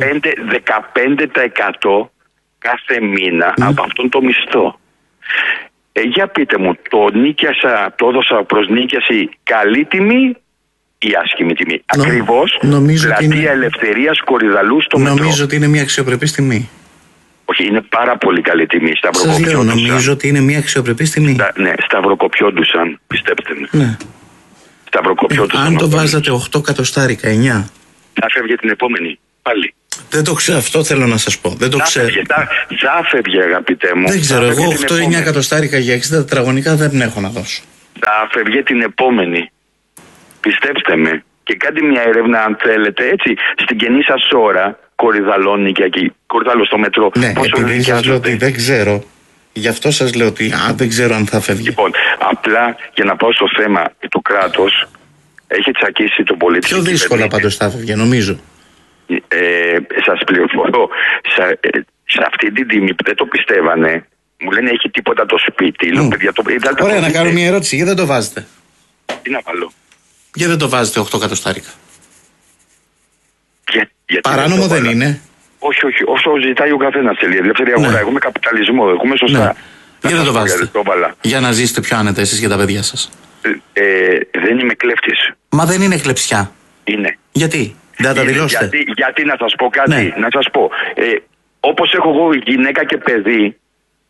15% κάθε μήνα από αυτόν το μισθό. Για πείτε μου, το έδωσα προς νοίκιαση καλή τιμή ή άσχημη τιμή? Ακριβώς, πλατεία Ελευθερίας Κορυδαλού στο μετρό. Νομίζω ότι είναι μια αξιοπρεπής τιμή. Όχι, είναι πάρα πολύ καλή τιμή. Σας λέω, νομίζω ότι είναι μια αξιοπρεπή τιμή. Ναι, σταυροκοπιόντουσαν, πιστέψτε με. Ναι. Αν το βάζατε 8 εκατοστάρικα, 9. Θα φεύγε την επόμενη, πάλι. Δεν το ξέρω, αυτό θέλω να σας πω. Δεν το ξέρω. Θα φεύγε, αγαπητέ μου. Δεν ξέρω, εγώ 8-9 εκατοστάρικα για 60 τετραγωνικά δεν έχω να δώσω. Θα φεύγε την επόμενη. Πιστέψτε με. Και κάντε μια έρευνα, αν θέλετε, έτσι, στην καινή σας ώρα, Κορυδαλώνει και εκεί, Κορυδαλό στο μετρό. Ναι, επειδή σας λέω ότι δεν ξέρω, γι' αυτό σας λέω ότι δεν ξέρω αν θα φεύγει. Λοιπόν, απλά για να πάω στο θέμα του κράτους, έχει τσακίσει τον πολίτη. Πιο δύσκολα πάντως θα φεύγει, νομίζω. Σας πληροφορώ, σε αυτή την τιμή που δεν το πιστεύανε, μου λένε έχει τίποτα το σπίτι. Λέω, παιδιά, ωραία, να κάνω μια ερώτηση, γιατί δεν το βάζετε? Τι να βάλω? Γιατί δεν το βάζετε 8 εκατοστάρικα? Παράνομο δεν είναι? Όχι, όσο ζητάει ο καθένας θέλει. Ελεύθερη αγορά, έχουμε καπιταλισμό, έχουμε σωστά. Ναι. Γιατί δεν το βάζετε? Για να ζήσετε πιο άνετα εσείς και τα παιδιά σας. Δεν είμαι κλέφτης. Μα δεν είναι κλεψιά. Είναι. Γιατί? Δεν τα δηλώσετε? Γιατί να σας πω κάτι, ναι. Να σας πω. Όπως έχω εγώ γυναίκα και παιδί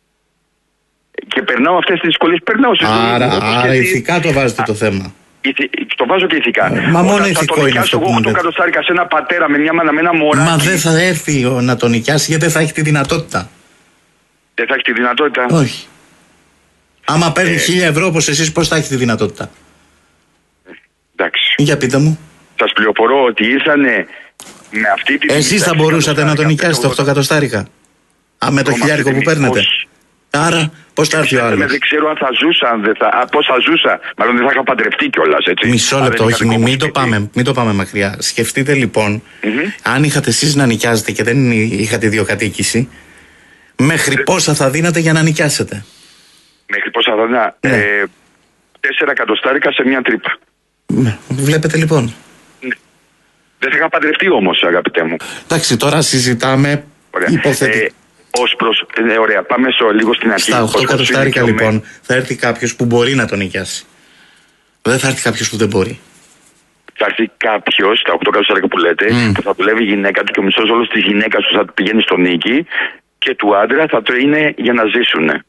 και περνάω αυτές τις δυσκολίες, περνάω στις δυσκολίες. Άρα ηθικά το βάζετε το θέμα. Το βάζω και ηθικά. Μα μόνο ηθικό είναι αυτό που μου λέτε. 8 εκατοστάρικα σε ένα πατέρα με μια μάνα, με ένα μωράκι. Μα δεν θα έρθει να τον νοικιάσει, γιατί δεν θα έχει τη δυνατότητα. Δεν θα έχει τη δυνατότητα? Όχι. Άμα παίρνει 1.000 ευρώ όπως εσείς, πώς θα έχει τη δυνατότητα? Εντάξει. Για πείτε μου. Σας πληροφορώ ότι ήρθανε με αυτή τη... Εσείς θα μπορούσατε να τον νοικιάσετε 8 εκατοστάρικα? Με το χιλιάρικο που παίρνετε? Άρα, πώς θα έρθει ο άλλος? Δεν ξέρω αν θα ζούσα, πώς θα ζούσα. Μάλλον δεν θα είχα παντρευτεί κιόλας, έτσι. Μισό λεπτό, όχι, μην το πάμε μακριά. Σκεφτείτε λοιπόν, αν είχατε εσείς να νοικιάζετε και δεν είχατε ιδιοκατοίκηση, μέχρι πόσα θα δίνατε για να νοικιάσετε? Μέχρι πόσα θα δίνα? 4 εκατοστάρικα σε μια τρύπα. Βλέπετε λοιπόν. Δεν θα είχα παντρευτεί όμως, αγαπητέ μου. Εντάξει, τώρα συζητάμε υποθετικά. Ωραία, πάμε λίγο στην αρχή. Στα 8 εκατοστάρικα λοιπόν θα έρθει κάποιος που μπορεί να τον νοικιάσει. Δεν θα έρθει κάποιος που δεν μπορεί. Θα έρθει κάποιος, τα 8 εκατοστάρικα που λέτε, που θα δουλεύει η γυναίκα του και ο μισθός όλος της γυναίκας του θα πηγαίνει στο νίκη και του άντρα θα το είναι για να ζήσουνε.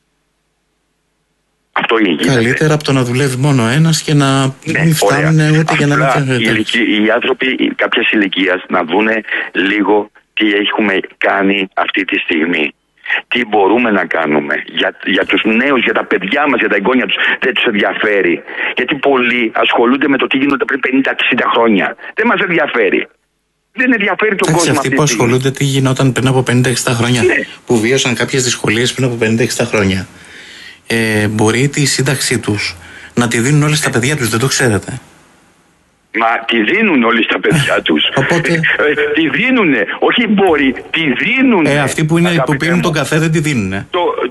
Αυτό γίνεται. Καλύτερα από το να δουλεύει μόνο ένας και να μην φτάνουν ούτε για να μην... Οι άνθρωποι κάποιας ηλικίας να δούνε λίγο τι έχουμε κάνει αυτή τη στιγμή. Τι μπορούμε να κάνουμε για τους νέους, για τα παιδιά μας, για τα εγγόνια τους. Δεν τους ενδιαφέρει. Γιατί πολλοί ασχολούνται με το τι γίνονται πριν 50-60 χρόνια. Δεν μας ενδιαφέρει. Δεν ενδιαφέρει τον κόσμο. Αυτοί που ασχολούνται τι γινόταν πριν από 50-60 χρόνια, που βίωσαν κάποιες δυσκολίες πριν από 50-60 χρόνια, μπορεί τη σύνταξή τους να τη δίνουν όλοι στα παιδιά τους, δεν το ξέρετε? Μα τη δίνουν όλοι στα παιδιά τους. Οπότε... τη δίνουνε, όχι μπορεί, τη δίνουνε. Αυτοί που πίνουν τον καφέ δεν τη δίνουνε.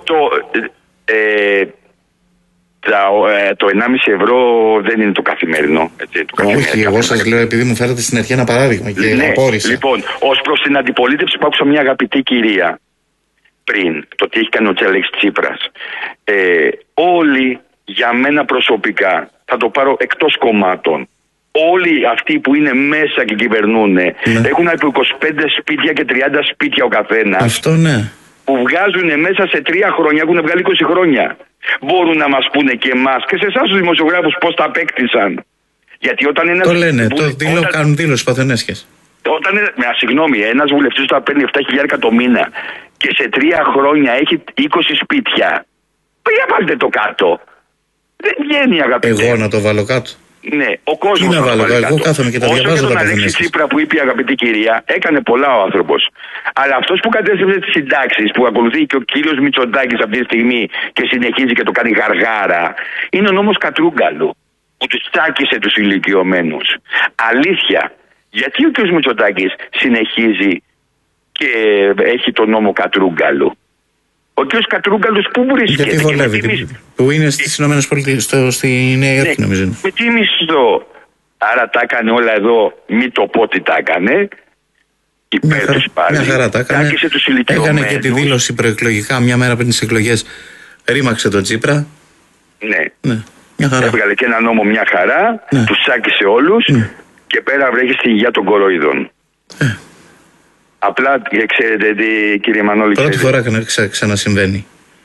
Το 1,5 ευρώ δεν είναι το καθημερινό. Έτσι, όχι, εγώ σας λέω επειδή μου φέρατε στην αρχή ένα παράδειγμα και απόρρισα. Λοιπόν, ως προς την αντιπολίτευση που άκουσα μια αγαπητή κυρία πριν, το τι έχει κάνει ο Τζέλεξ Τσίπρας. Όλοι, για μένα προσωπικά, θα το πάρω εκτός κομμάτων, όλοι αυτοί που είναι μέσα και κυβερνούν έχουν από 25 σπίτια και 30 σπίτια ο καθένας. Αυτό ναι. Που βγάζουν μέσα σε 3 χρόνια, έχουν βγάλει 20 χρόνια. Μπορούν να μας πούνε και εμάς και σε εσάς τους δημοσιογράφους πώς τα απέκτησαν. Γιατί όταν ένας... Το λένε, κάνουν δήλωση παθενέσχες. Συγγνώμη, ένας βουλευτής όταν παίρνει 7.000 το μήνα και σε 3 χρόνια έχει 20 σπίτια. Για βάλτε το κάτω. Δεν βγαίνει, αγαπητέ. Εγώ να το βάλω κάτω? Ναι, ο κόσμος. Τι να βάλω, εγώ κάθομαι και τα διαβάζω. Όσο και τον Αλέξη Τσίπρα που είπε η αγαπητή κυρία, έκανε πολλά ο άνθρωπος. Αλλά αυτός που κατέστρεψε τις συντάξεις, που ακολουθεί και ο κύριος Μητσοτάκης αυτή τη στιγμή και συνεχίζει και το κάνει γαργάρα, είναι ο νόμος Κατρούγκαλου, που τους τσάκισε τους ηλικιωμένους. Αλήθεια, γιατί ο κύριος Μητσοτάκης συνεχίζει και έχει τον νόμο Κατρούγκαλου? Ο κ. Κατρούγκαλος πού βρίσκεται? Γιατί βολεύει, που είναι στις ΗΠΑ, στη Νέα Υόρκη νομίζω. Με τι μισθό? Άρα τα έκανε όλα εδώ, μη το πω τι τα έκανε. Υπέρ τους πάλι. Μια χαρά τα έκανε. Έκανε και τη δήλωση προεκλογικά μια μέρα πριν τις εκλογές. Ρήμαξε τον Τσίπρα. Ναι. Μια χαρά. Έβγαλε και ένα νόμο μια χαρά. Τους τσάκισε όλους. Και πέρα βρέχει στη υγεία των κοροϊδών. Απλά ξέρετε τι, κύριε Μανώλη. Πρώτη φορά ξανασυμβαίνει.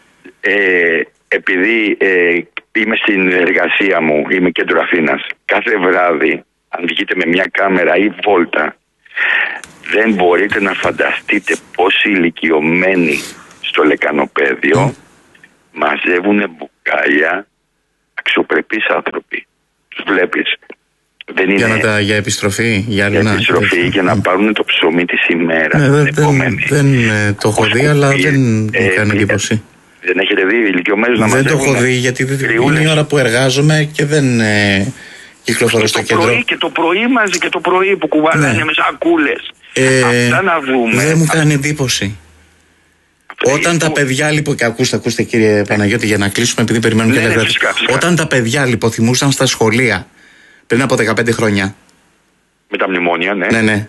Επειδή είμαι στην εργασία μου, είμαι κέντρο Αθήνας, κάθε βράδυ, αν βγείτε με μια κάμερα ή βόλτα, δεν μπορείτε να φανταστείτε πόσοι ηλικιωμένοι στο λεκανοπέδιο μαζεύουν μπουκάλια, αξιοπρεπείς άνθρωποι. Τους βλέπεις. Δεν είναι για επιστροφή, για για να πάρουν το ψωμί της ημέρας. Δεν το έχω δει, αλλά δεν μου κάνει εντύπωση. Δεν έχετε δει ηλικιωμένους να μαζεύουν? Δεν το έχω δει, γιατί είναι η ώρα που εργάζομαι και δεν κυκλοφορώ στο κέντρο. Και το πρωί μαζί, και το πρωί που κουβαλάνε με σακούλες. Αυτά να δούμε. Δεν μου κάνει εντύπωση. Όταν τα παιδιά λοιπόν. Και ακούστε κύριε Παναγιώτη, για να κλείσουμε, επειδή περιμένουν και εργάτες. Όταν τα παιδιά λιποθυμούσαν στα σχολεία πριν από 15 χρόνια. Με τα μνημόνια, ναι. Ναι.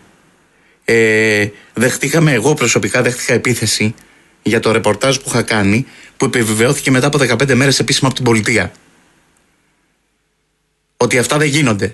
Εγώ προσωπικά δέχτηκα επίθεση για το ρεπορτάζ που είχα κάνει, που επιβεβαιώθηκε μετά από 15 μέρες επίσημα από την πολιτεία. Ότι αυτά δεν γίνονται.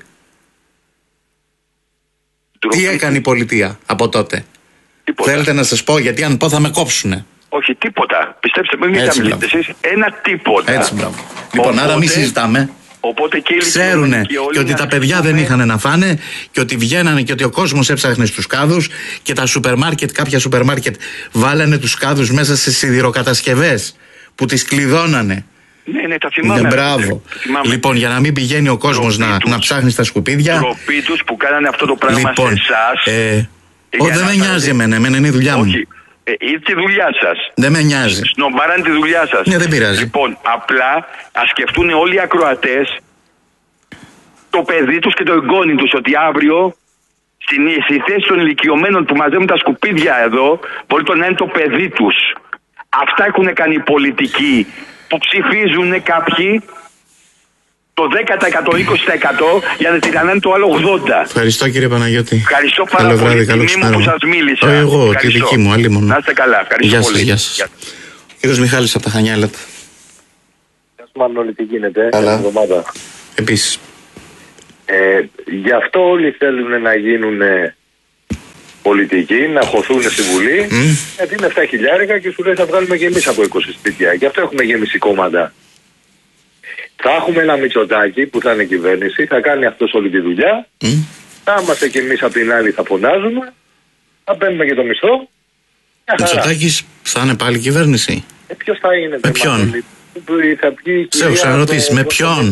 Τι έκανε η πολιτεία από τότε? Τίποτα. Θέλετε να σας πω? Γιατί αν πω θα με κόψουνε. Όχι, τίποτα. Πιστέψτε με, μην μιλήσετε εσείς. Ένα τίποτα. Έτσι, μπράβο. Λοιπόν, άρα μην συζητάμε. Οπότε ξέρουνε και ότι τα παιδιά δεν είχαν να φάνε, και ότι βγαίνανε και ότι ο κόσμος έψαχνε στους κάδους, και τα κάποια σούπερ μάρκετ βάλανε τους κάδους μέσα σε σιδηροκατασκευές που τις κλειδώνανε. Ναι, τα θυμάμαι. Μπράβο. Λοιπόν, για να μην πηγαίνει ο κόσμος να ψάχνει στα σκουπίδια. Ντροπή τους που κάνανε αυτό το πράγμα σε εσάς. Δεν με νοιάζει εμένα είναι η δουλειά μου. Όχι. Ή τη δουλειά σας. Δεν με νοιάζει. Σνομπάραν τη δουλειά σας. Ναι, δεν πειράζει. Λοιπόν, απλά ας σκεφτούν όλοι οι ακροατές το παιδί τους και το εγγόνι τους, ότι αύριο στη θέση των ηλικιωμένων που μαζεύουν τα σκουπίδια εδώ, μπορεί να είναι το παιδί τους. Αυτά έχουν κάνει οι πολιτικοί που ψηφίζουν κάποιοι το 10%, 20% για να τυραννάνε το άλλο 80%. Ευχαριστώ κύριε Παναγιώτη. Ευχαριστώ πάρα πολύ. Τιμή μου που σας μίλησα. Εγώ, τη δική μου, άλλη μόνο. Να είστε καλά. Ευχαριστώ πολύ. Γεια σας. Κύριος Μιχάλης από τα Χανιά, έλατε. Γεια σου Μανώλη, τι γίνεται? Καλά. Επίσης. Γι' αυτό όλοι θέλουν να γίνουν πολιτικοί, να χωθούν στη Βουλή, γιατί είναι 7 χιλιάρικα και σου λέει θα βγάλουμε και εμείς από 20 σπίτια. Γι' αυτό έχουμε γεμίσει κόμματα. Θα έχουμε ένα Μητσοτάκη που θα είναι κυβέρνηση, θα κάνει αυτός όλη τη δουλειά. Θα είμαστε κι εμείς απ' την άλλη, θα φωνάζουμε, θα παίρνουμε και το μισθό. Μητσοτάκης θα είναι πάλι κυβέρνηση? Ποιος θα είναι? Με ποιον? Θα πει σε έχω ξαναρωτήσει, με ποιον?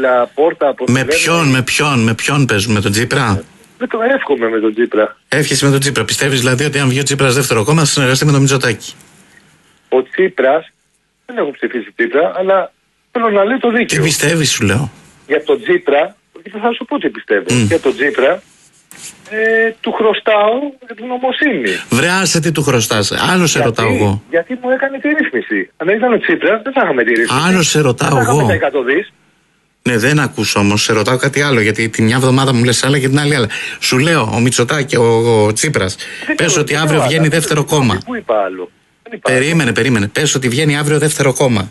Με ποιον παίζουμε, με τον Τσίπρα? Το εύχομαι με τον Τσίπρα. Εύχεσαι με τον Τσίπρα. Πιστεύεις δηλαδή ότι αν βγει ο Τσίπρας δεύτερο κόμμα θα συνεργαστεί με τον Μητσοτάκη? Ο Τσίπρας, δεν έχω ψηφίσει Τσίπρα, αλλά θέλω να λέει το δίκαιο. Τι πιστεύεις, σου λέω? Για τον Τσίπρα, θα σου πω τι πιστεύω. Για τον Τσίπρα, του χρωστάω ευγνωμοσύνη. Βρε, άσε τι του χρωστάς. Άλλο σε ρωτάω εγώ. Γιατί μου έκανε τη ρύθμιση. Αν δεν ήταν ο Τσίπρα, δεν θα είχαμε τη ρύθμιση. Άλλο σε ρωτάω εγώ. Δεν θα είχαμε τα 100 δις. Ναι, δεν ακούς όμως. Σε ρωτάω κάτι άλλο. Γιατί τη μια εβδομάδα μου λες άλλα και την άλλη άλλα. Σου λέω, ο Μητσοτάκη, ο Τσίπρας, πες ότι αύριο βγαίνει δεύτερο κόμμα. Πού είπα άλλο? Περίμενε. Πες ότι βγαίνει αύριο δεύτερο κόμμα.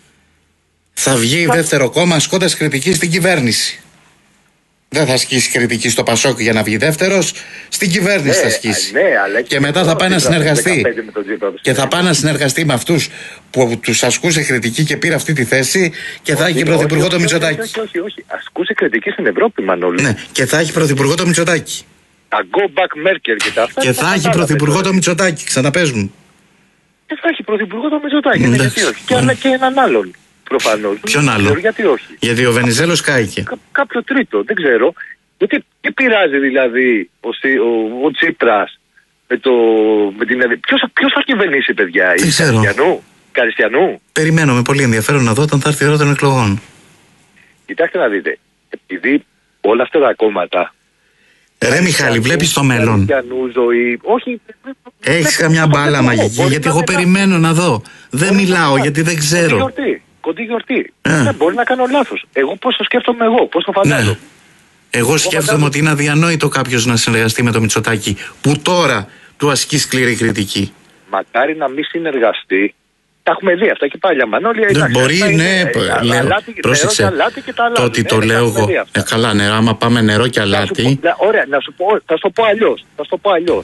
Θα βγει δεύτερο κόμμα ασκώντας κριτική στην κυβέρνηση. Δεν θα ασκήσει κριτική στο Πασόκ για να βγει δεύτερος, στην κυβέρνηση θα ασκήσει. Και μετά θα πάει να συνεργαστεί. Και θα πάει να συνεργαστεί με αυτούς που τους ασκούσε κριτική και πήρε αυτή τη θέση, και θα έχει πρωθυπουργό το Μητσοτάκη. Όχι. Ασκούσε κριτική στην Ευρώπη, Μανώλη. Ναι, και θα έχει πρωθυπουργό το Μητσοτάκη. Τα go back Merkel και τα αυτά. Και θα έχει πρωθυπουργό το Μητσοτάκη, ξαναπέζουν. Και θα έχει πρωθυπουργό το Μητσοτάκη. Γιατί όχι? Και έναν άλλον. Προφανώς. Ποιον άλλο? Γιατί όχι? Γιατί ο Βενιζέλος κάηκε. Κάποιο τρίτο, δεν ξέρω. Γιατί τι πειράζει δηλαδή ο Τσίπρας με την. Ποιος θα κυβερνήσει, παιδιά? Καριστιανού? Περιμένω με πολύ ενδιαφέρον να δω όταν θα έρθει η ώρα των εκλογών. Κοιτάξτε να δείτε. Επειδή όλα αυτά τα κόμματα. Ρε Μιχάλη, βλέπεις το μέλλον? Όχι. Έχεις καμιά μπάλα μαγική? Γιατί εγώ περιμένω να δω. Δεν μιλάω γιατί δεν ξέρω. Κοντή γιορτή. Δεν μπορεί να κάνω λάθος. Εγώ πώς το σκέφτομαι πώς το φαντάζομαι. Ναι. Εγώ σκέφτομαι ότι είναι αδιανόητο κάποιος να συνεργαστεί με το Μητσοτάκη, που τώρα του ασκεί σκληρή κριτική. Μακάρι να μην συνεργαστεί. Τα έχουμε δει αυτά και πάλι. Δεν μπορεί, ναι. Πρόσεξε. Το ότι το λέω εγώ. Καλά, νερό. Άμα πάμε νερό και αλάτι. Ωραία, θα σου το πω αλλιώς.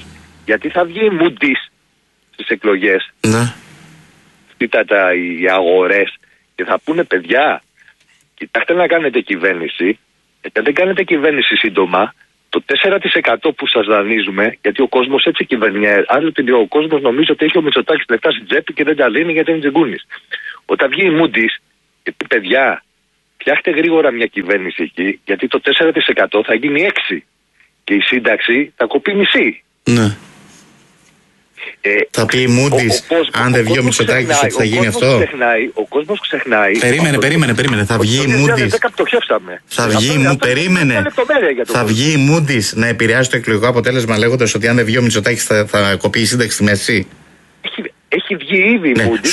Γιατί θα βγει η Moody's στις εκλογές, Ναι. οι αγορές, και θα πούνε παιδιά, κοιτάξτε να κάνετε κυβέρνηση, γιατί αν δεν κάνετε κυβέρνηση σύντομα, το 4% που σας δανείζουμε, γιατί ο κόσμος έτσι κυβερνάει, άλλο ο κόσμος νομίζει ότι έχει ο Μητσοτάκης λεφτά στην τσέπη και δεν τα δίνει γιατί είναι τζιγκούνης. Όταν βγει η Moody's και πει παιδιά, φτιάχτε γρήγορα μια κυβέρνηση εκεί, γιατί το 4% θα γίνει 6% και η σύνταξη θα κοπεί μισή. Ναι. Θα πει η Moody's, αν δεν βγει ο Μητσοτάκης, ότι θα γίνει αυτό. Ο κόσμος ξεχνάει. Περίμενε. Θα βγει η Moody's. Θα βγει η Moody's να επηρεάσει το εκλογικό αποτέλεσμα λέγοντας ότι αν δεν βγει ο Μητσοτάκης θα κοπεί η σύνταξη στη μέση. Έχει βγει ήδη η Moody's.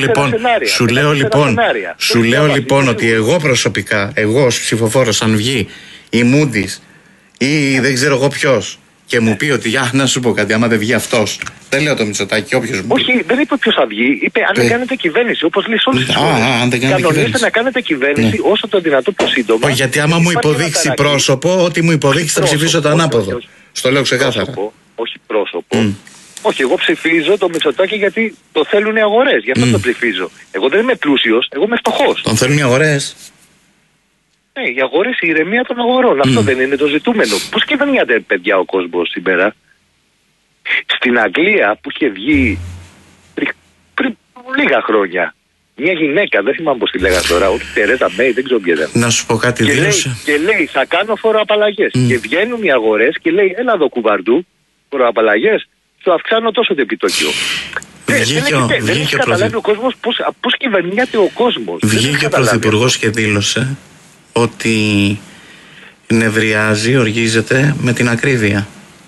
Σου λέω λοιπόν ότι εγώ προσωπικά, εγώ ως ψηφοφόρος, αν βγει η Moody's ή δεν ξέρω εγώ ποιος και μου πει ότι να σου πω κάτι, άμα δεν βγει αυτός, δεν λέω το Μητσοτάκη, όποιος μου πει. Όχι, δεν είπε ποιος θα βγει, είπε αν δεν κάνετε κυβέρνηση, όπως λέει σε όλες τις χώρες. Κανονίστε να κάνετε κυβέρνηση όσο το δυνατό πιο σύντομα. Γιατί άμα μου υποδείξει πρόσωπο, ότι μου υποδείξει θα ψηφίσω το ανάποδο. Στο λέω ξεκάθαρα. Όχι πρόσωπο. Όχι, εγώ ψηφίζω το Μητσοτάκη γιατί το θέλουν οι αγορές. Γι' αυτό το ψηφίζω. Εγώ δεν είμαι πλούσιος, εγώ είμαι φτωχός. Τον θέλουν οι αγορές. Ναι, οι αγορές, η ηρεμία των αγορών. Αυτό δεν είναι το ζητούμενο. Πώς κυβερνιάται, παιδιά, ο κόσμος σήμερα? Στην Αγγλία που είχε βγει πριν λίγα χρόνια μια γυναίκα, δεν θυμάμαι πώς τη λέγανε τώρα, όχι Τερέζα Μέι, δεν ξέρω ποια ήταν. Να σου πω κάτι, και λέει θα κάνω φοροαπαλλαγές. Και βγαίνουν οι αγορές και λέει έλα εδώ κουβαρντού, φοροαπαλλαγές, σου αυξάνω τόσο το επιτόκιο. Δεν έχει καταλάβει ο κόσμος πώς κυβερνιάται ο κόσμος. Βγήκε ο Πρωθυπουργός και δήλωσε ότι νευριάζει, οργίζεται με την ακρίβεια.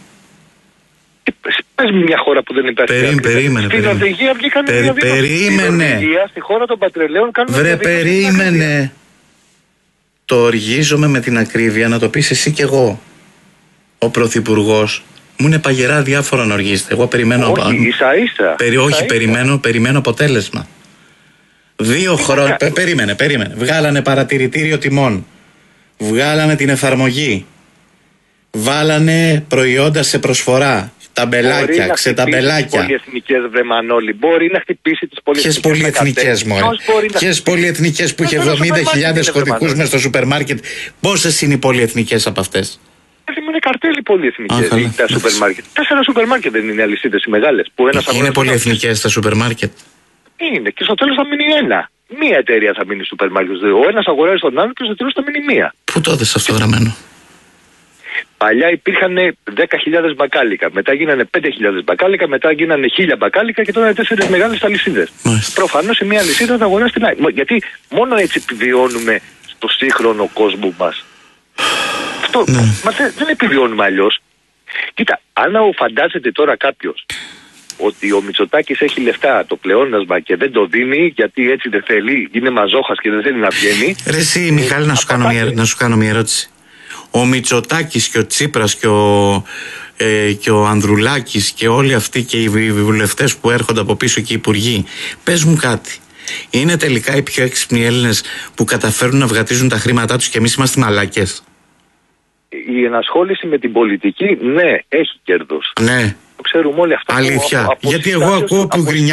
Πες μια χώρα που δεν υπάρχει. Περίμενε. Στην Νορβηγία βγήκαν Περίμενε. Στη χώρα των πατρελαίων κάνουν. Περίμενε. Το οργίζομαι με την ακρίβεια, να το πεις εσύ κι εγώ. Ο Πρωθυπουργός μου είναι παγερά διάφορα να οργίζεται. Εγώ περιμένω. Όχι, ίσα-ίσα. Όχι, περιμένω αποτέλεσμα. 2 χρόνια. Περίμενε. Βγάλανε παρατηρητήριο τιμών. Βγάλανε την εφαρμογή. Βάλανε προϊόντα σε προσφορά. Ταμπελάκια, ξεταμπελάκια. Πολυεθνικές, βρε Μανώλη. Μπορεί να χτυπήσει τις πολυεθνικές. Ποιες πολυεθνικές, μωρέ? Ποιες πολυεθνικές που είχε 70.000 κωδικούς μες στο σούπερ μάρκετ? Πόσες είναι οι πολυεθνικές από αυτές? Είναι καρτέλι πολυεθνικές. Τα σούπερ μάρκετ. 4 σούπερ μάρκετ δεν είναι αλυσίδες οι μεγάλες. Είναι πολυεθνικές τα σούπερ μάρκετ. Είναι. Και στο τέλος θα μείνει ένα. Μία εταιρεία θα μείνει σούπερ μάρκετ. Ο ένας αγοράζει τον άλλον και στο τέλος θα μείνει μία. Πού το έδεσαι αυτό γραμμένο? Παλιά υπήρχαν 10.000 μπακάλικα, μετά γίνανε 5.000 μπακάλικα, μετά γίνανε 1.000 μπακάλικα και τώρα είναι 4 μεγάλες αλυσίδες. Προφανώς η μία αλυσίδα θα αγοράσει την άλλη. Γιατί μόνο έτσι επιβιώνουμε στο σύγχρονο κόσμο μας. Αυτό δεν επιβιώνουμε αλλιώς. Κοίτα, αν φαντάζεται τώρα κάποιος ότι ο Μητσοτάκης έχει λεφτά το πλεόνασμα και δεν το δίνει γιατί έτσι δεν θέλει, είναι μαζόχας και δεν θέλει να βγαίνει. Ρε εσύ Μιχάλη, να σου κάνω μια ερώτηση. Ο Μητσοτάκης και ο Τσίπρας και ο Ανδρουλάκης και όλοι αυτοί και οι βουλευτές που έρχονται από πίσω και οι υπουργοί, πες μου κάτι, είναι τελικά οι πιο έξυπνοι Έλληνες που καταφέρουν να βγατίζουν τα χρήματά τους και εμείς είμαστε μαλάκες? Η ενασχόληση με την πολιτική, ναι, έχει κέρδος. Ναι. Το ξέρουμε όλοι αυτά. Αλήθεια. Γιατί εγώ ακούω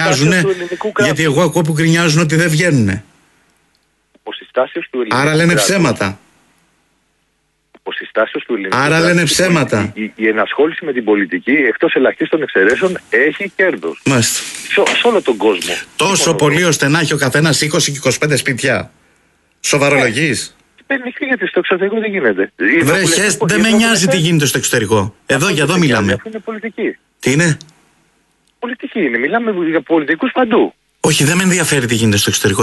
που γκρινιάζουν ότι δεν βγαίνουνε. Άρα λένε ψέματα. Άρα λένε ψέματα. Η ενασχόληση με την πολιτική, εκτός ελαχίστων εξαιρέσεων, έχει κέρδος. Μάλιστα. Σε όλο τον κόσμο. Τόσο πολύ ώστε να έχει ο καθένας 20 και 25 σπίτια. Σοβαρολογείς? Γιατί στο εξωτερικό δεν γίνεται. Βρέχες, δεν με νοιάζει τι γίνεται στο εξωτερικό. Εδώ μιλάμε. Αυτό είναι πολιτική. Τι είναι? Πολιτική είναι. Μιλάμε για πολιτικούς παντού. Όχι, δεν με ενδιαφέρει τι γίνεται στο εξωτερικό.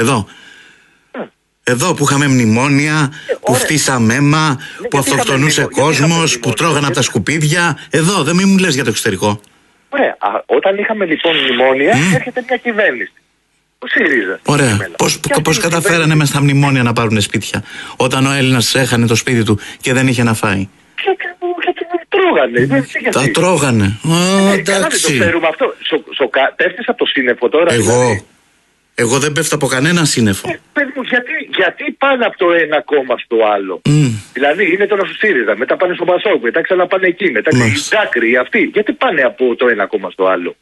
Εδώ που είχαμε μνημόνια, που φτύσαμε αίμα, που αυτοκτονούσε κόσμος, που τρώγανε από τα σκουπίδια. Εδώ, δεν μου λες για το εξωτερικό. Ωραία. Όταν είχαμε λοιπόν μνημόνια, έρχεται μια κυβέρνηση. Ο ΣΥΡΙΖΑ. Ωραία. Πώς καταφέρανε μες στα μνημόνια να πάρουν σπίτια, όταν ο Έλληνας έχανε το σπίτι του και δεν είχε να φάει? Τρώγανε. Τα τρώγανε. Εντάξει. Το ξέρουμε αυτό. Πέφτεις από το σύννεφο τώρα. Εγώ δεν πέφτω από κανένα σύννεφο. Γιατί πάνε από το ένα κόμμα στο άλλο. Δηλαδή είναι τώρα στο ΣΥΡΙΖΑ, μετά πάνε στο ΠΑΣΟΚ, μετά ξαναπάνε εκεί, μετά οι Τζάκροι, αυτοί. Γιατί πάνε από το ένα κόμμα στο άλλο.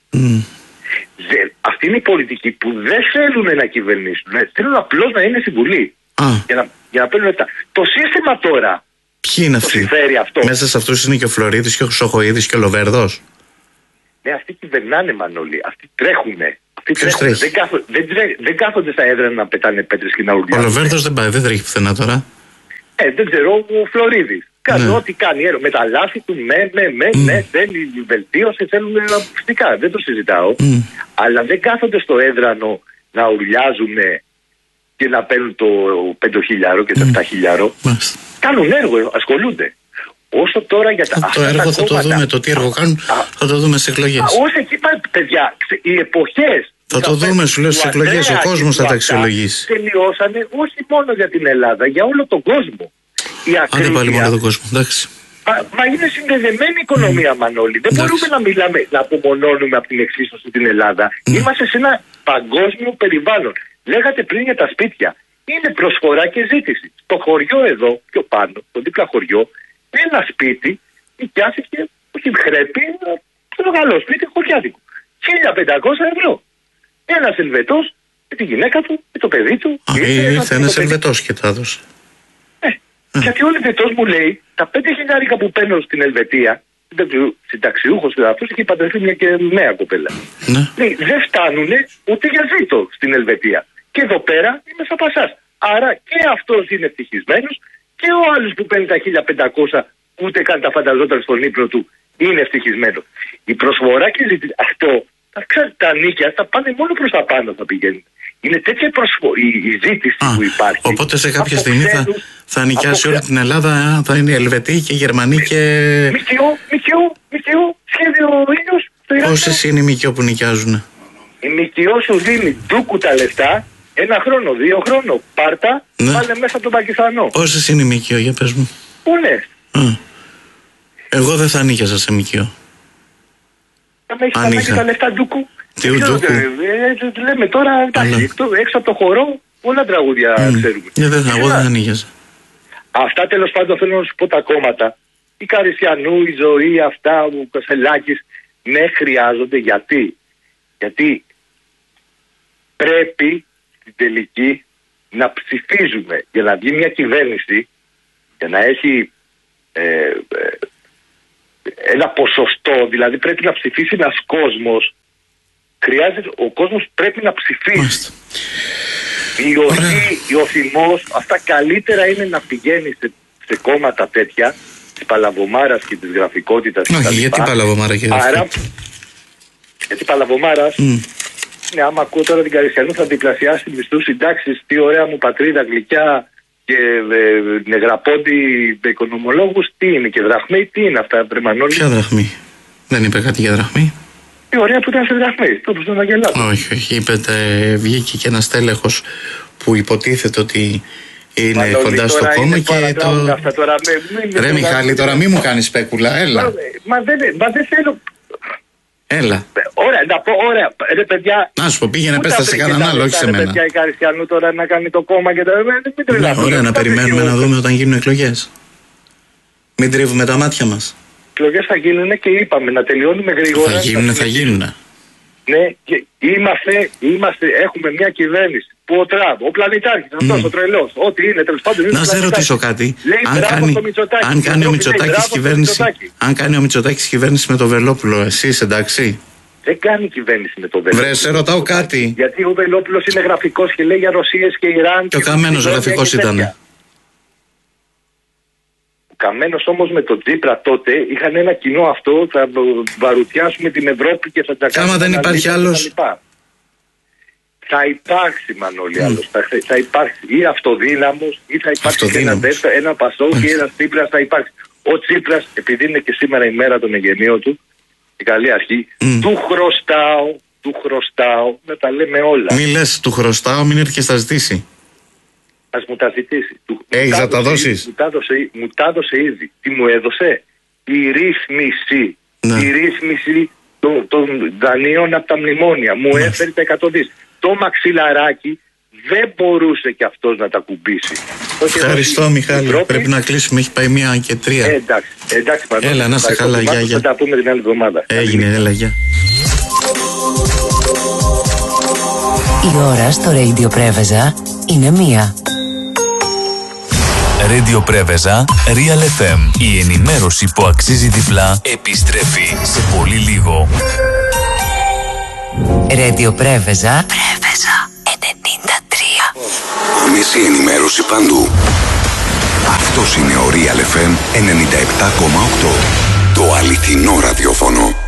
Αυτή είναι η πολιτική που δεν θέλουν να κυβερνήσουν. Θέλουν απλώς να είναι στη Βουλή. Για να παίρνουν λεφτά. Το σύστημα τώρα. Ποιοι είναι αυτοί? Αυτό. Μέσα σε αυτούς είναι και ο Φλωρίδης και ο Χρυσοχοΐδης και ο Λοβέρδος. Ναι, αυτοί κυβερνάνε, Μανώλη. Αυτοί τρέχουνε. Δεν κάθονται στα έδρανα να πετάνε πέτρες και να ουρλιάζουν. Ο Λοβέρδος δεν πάει, δεν τρέχει πουθενά τώρα. Δεν ξέρω, ο Φλωρίδης. Κάνει ό,τι κάνει. Με τα λάθη του, θέλει βελτίωση, θέλουν ακουστικά. Δεν το συζητάω. Αλλά δεν κάθονται στο έδρανο να ουρλιάζουν και να παίρνουν το 5.000 και το 7.000. Κάνουν έργο, ασχολούνται. Όσο τώρα για τα. Το έργο θα το δούμε, το τι έργο κάνουν θα το δούμε στις εκλογές. Όσο εκεί πάει, παιδιά, οι εποχές. Θα το δούμε, σου λέω, στις εκλογές. Ο κόσμος θα τα αξιολογήσει. Τελειώσανε όχι μόνο για την Ελλάδα, για όλο τον κόσμο. Αν δεν πάλι μόνο τον κόσμο, εντάξει. Μα είναι συνδεδεμένη η οικονομία, Μανώλη. Δεν μπορούμε να μιλάμε, να απομονώνουμε από την εξίσωση την Ελλάδα. Είμαστε σε ένα παγκόσμιο περιβάλλον. Λέγατε πριν για τα σπίτια. Είναι προσφορά και ζήτηση. Στο χωριό εδώ, πιο πάνω, στο δίπλα χωριό, ένα σπίτι νοικιάστηκε, όχι χρέπει, στο μεγάλο σπίτι χωριάτικο. 1.500 ευρώ. Ένας Ελβετός με τη γυναίκα του, με το παιδί του. Ήρθε ένας Ελβετός και τα έδωσε. Γιατί ο Ελβετός μου λέει, τα 5.000 που παίρνω στην Ελβετία, συνταξιούχος και αυτός, έχει παντρευτεί μια και νέα κοπέλα. Λέει, δεν φτάνουν ούτε για ζήτο στην Ελβετία. Και εδώ πέρα είμαι σαν πασάς. Άρα και αυτός είναι ευτυχισμένος και ο άλλος που παίρνει τα 1.500 ούτε καν τα φανταζόταν στον ύπνο του είναι ευτυχισμένος. Η προσφορά και αυτό, τα νίκια θα πάνε μόνο προς τα πάνω θα πηγαίνουν. Είναι τέτοια η ζήτηση που υπάρχει. Οπότε σε κάποια στιγμή θα νοικιάσει όλη την Ελλάδα, θα είναι Ελβετοί και Γερμανοί και. ΜΚΟ, σχέδιο ήλιος στο Ιράν. Πόσες είναι οι ΜΚΟ που νοικιάζουν? Η ΜΚΟ σου δίνει ντούκου τα λεφτά, 1 χρόνο, 2 χρόνο, πάρτα, πάνε μέσα τον Πακιστανό. Πόσες είναι οι ΜΚΟ, για πες μου? Πολλές. Εγώ δεν θα νοικιάζα σε ΜΚΟ. Αν έχεις τα λεφτά ντούκου. Λέμε τώρα, έξω από το χορό, πολλά τραγούδια ξέρουμε. Εγώ δεν ανοίγιαζα. Αυτά τέλος πάντων θέλω να σου πω τα κόμματα. Η Καριστιανού, η Ζωή, αυτά, ο Κασελάκης, ναι χρειάζονται. Γιατί πρέπει στην τελική να ψηφίζουμε για να βγει μια κυβέρνηση, για να έχει ένα ποσοστό, δηλαδή πρέπει να ψηφίσει ένας κόσμος. Χρειάζεται, ο κόσμος πρέπει να ψηφίσει. Η οργή, ο θυμός, αυτά καλύτερα είναι να πηγαίνει σε κόμματα τέτοια, της Παλαβομάρας και της γραφικότητας. Όχι, γιατί Παλαβομάρα και γραφικότητα? Γιατί Παλαβομάρας, ναι, άμα ακούω τώρα την Καριστιανού θα διπλασιάσει μισθούς, συντάξεις, τι ωραία μου πατρίδα, γλυκιά και νεγραπόντι οικονομολόγους, τι είναι και δραχμή, τι είναι αυτά, Μανώλη? Ποια δραχμή? Δεν είπε κάτι για δραχμή. Η ωραία που ήταν σε δραχμή, το στον Αγγελάδο. Όχι, είπετε, βγήκε και ένας τέλεχος που υποτίθεται ότι είναι Μανώλη, κοντά στο κόμμα και το. Ρε Μιχάλη, τώρα μη μου κάνεις σπέκουλα, έλα. Μα δεν θέλω. Έλα. Ωραία, να πω, ωραία, ρε παιδιά. Να σου πω, πήγαινε πες σε κανέναν άλλο, όχι σε μένα. Παιδιά η Καριστιανού τώρα να κάνει το κόμμα και τα. Ωραία, να περιμένουμε να δούμε όταν γίνουν εκλογές. Μην τρίβουμε τα μάτια μας. Εκλογές θα γίνουν και είπαμε να τελειώνουμε γρήγορα. Θα γίνουν. Ναι, και έχουμε μια κυβέρνηση που ο Τραμπ, ο πλανητάρχης, αυτός ο τρελός, ό,τι είναι τέλος πάντων. Να σε ρωτήσω κάτι. Αν κάνει ο Μητσοτάκης κυβέρνηση με το Βελόπουλο, εσύ είσαι εντάξει? Δεν κάνει κυβέρνηση με το Βελόπουλο. Βρε, σε ρωτάω κάτι. Γιατί ο Βελόπουλος είναι γραφικός και λέει για Ρωσίες και Ιράν. Και ο Καμένος γραφικός ήταν. Καμένος όμως με τον Τσίπρα τότε είχαν ένα κοινό αυτό, θα βαρουτιάσουμε την Ευρώπη και θα τα κάνουμε. Άμα δεν υπάρχει άλλος. Θα υπάρξει, Μανώλη, άλλος. Θα υπάρξει ή αυτοδύναμος ή θα υπάρξει ένα Πασόκ ή ένα Τσίπρας θα υπάρξει. Ο Τσίπρας, επειδή είναι και σήμερα η μέρα των εγγενείων του, η καλή αρχή, του χρωστάω να τα λέμε όλα. Μη λες του χρωστάω, μην έρθει και στα ζητήσει. Ας μου τα ζητήσει. Έχεις να τα δώσεις? Μου τα έδωσε ήδη. Τι μου έδωσε? Η ρύθμιση. Ναι. Η ρύθμιση των δανείων από τα μνημόνια. Μου έφερε τα 100 δις. το μαξιλαράκι δεν μπορούσε κι αυτός να τα κουμπίσει. Ευχαριστώ Μιχάλη, πρέπει να κλείσουμε, έχει πάει 1:03. Εντάξει, έλα, να είσαι καλά, γεια. Θα τα πούμε την άλλη εβδομάδα. Έγινε, έλα, γεια. Η ώρα στο Radio Πρέβεζα είναι 1. Radio Πρέβεζα, Real FM. Η ενημέρωση που αξίζει διπλά επιστρέφει σε πολύ λίγο. Radio Πρέβεζα 93. Άμεση ενημέρωση παντού. Αυτός είναι ο Real FM 97,8. Το αληθινό ραδιόφωνο.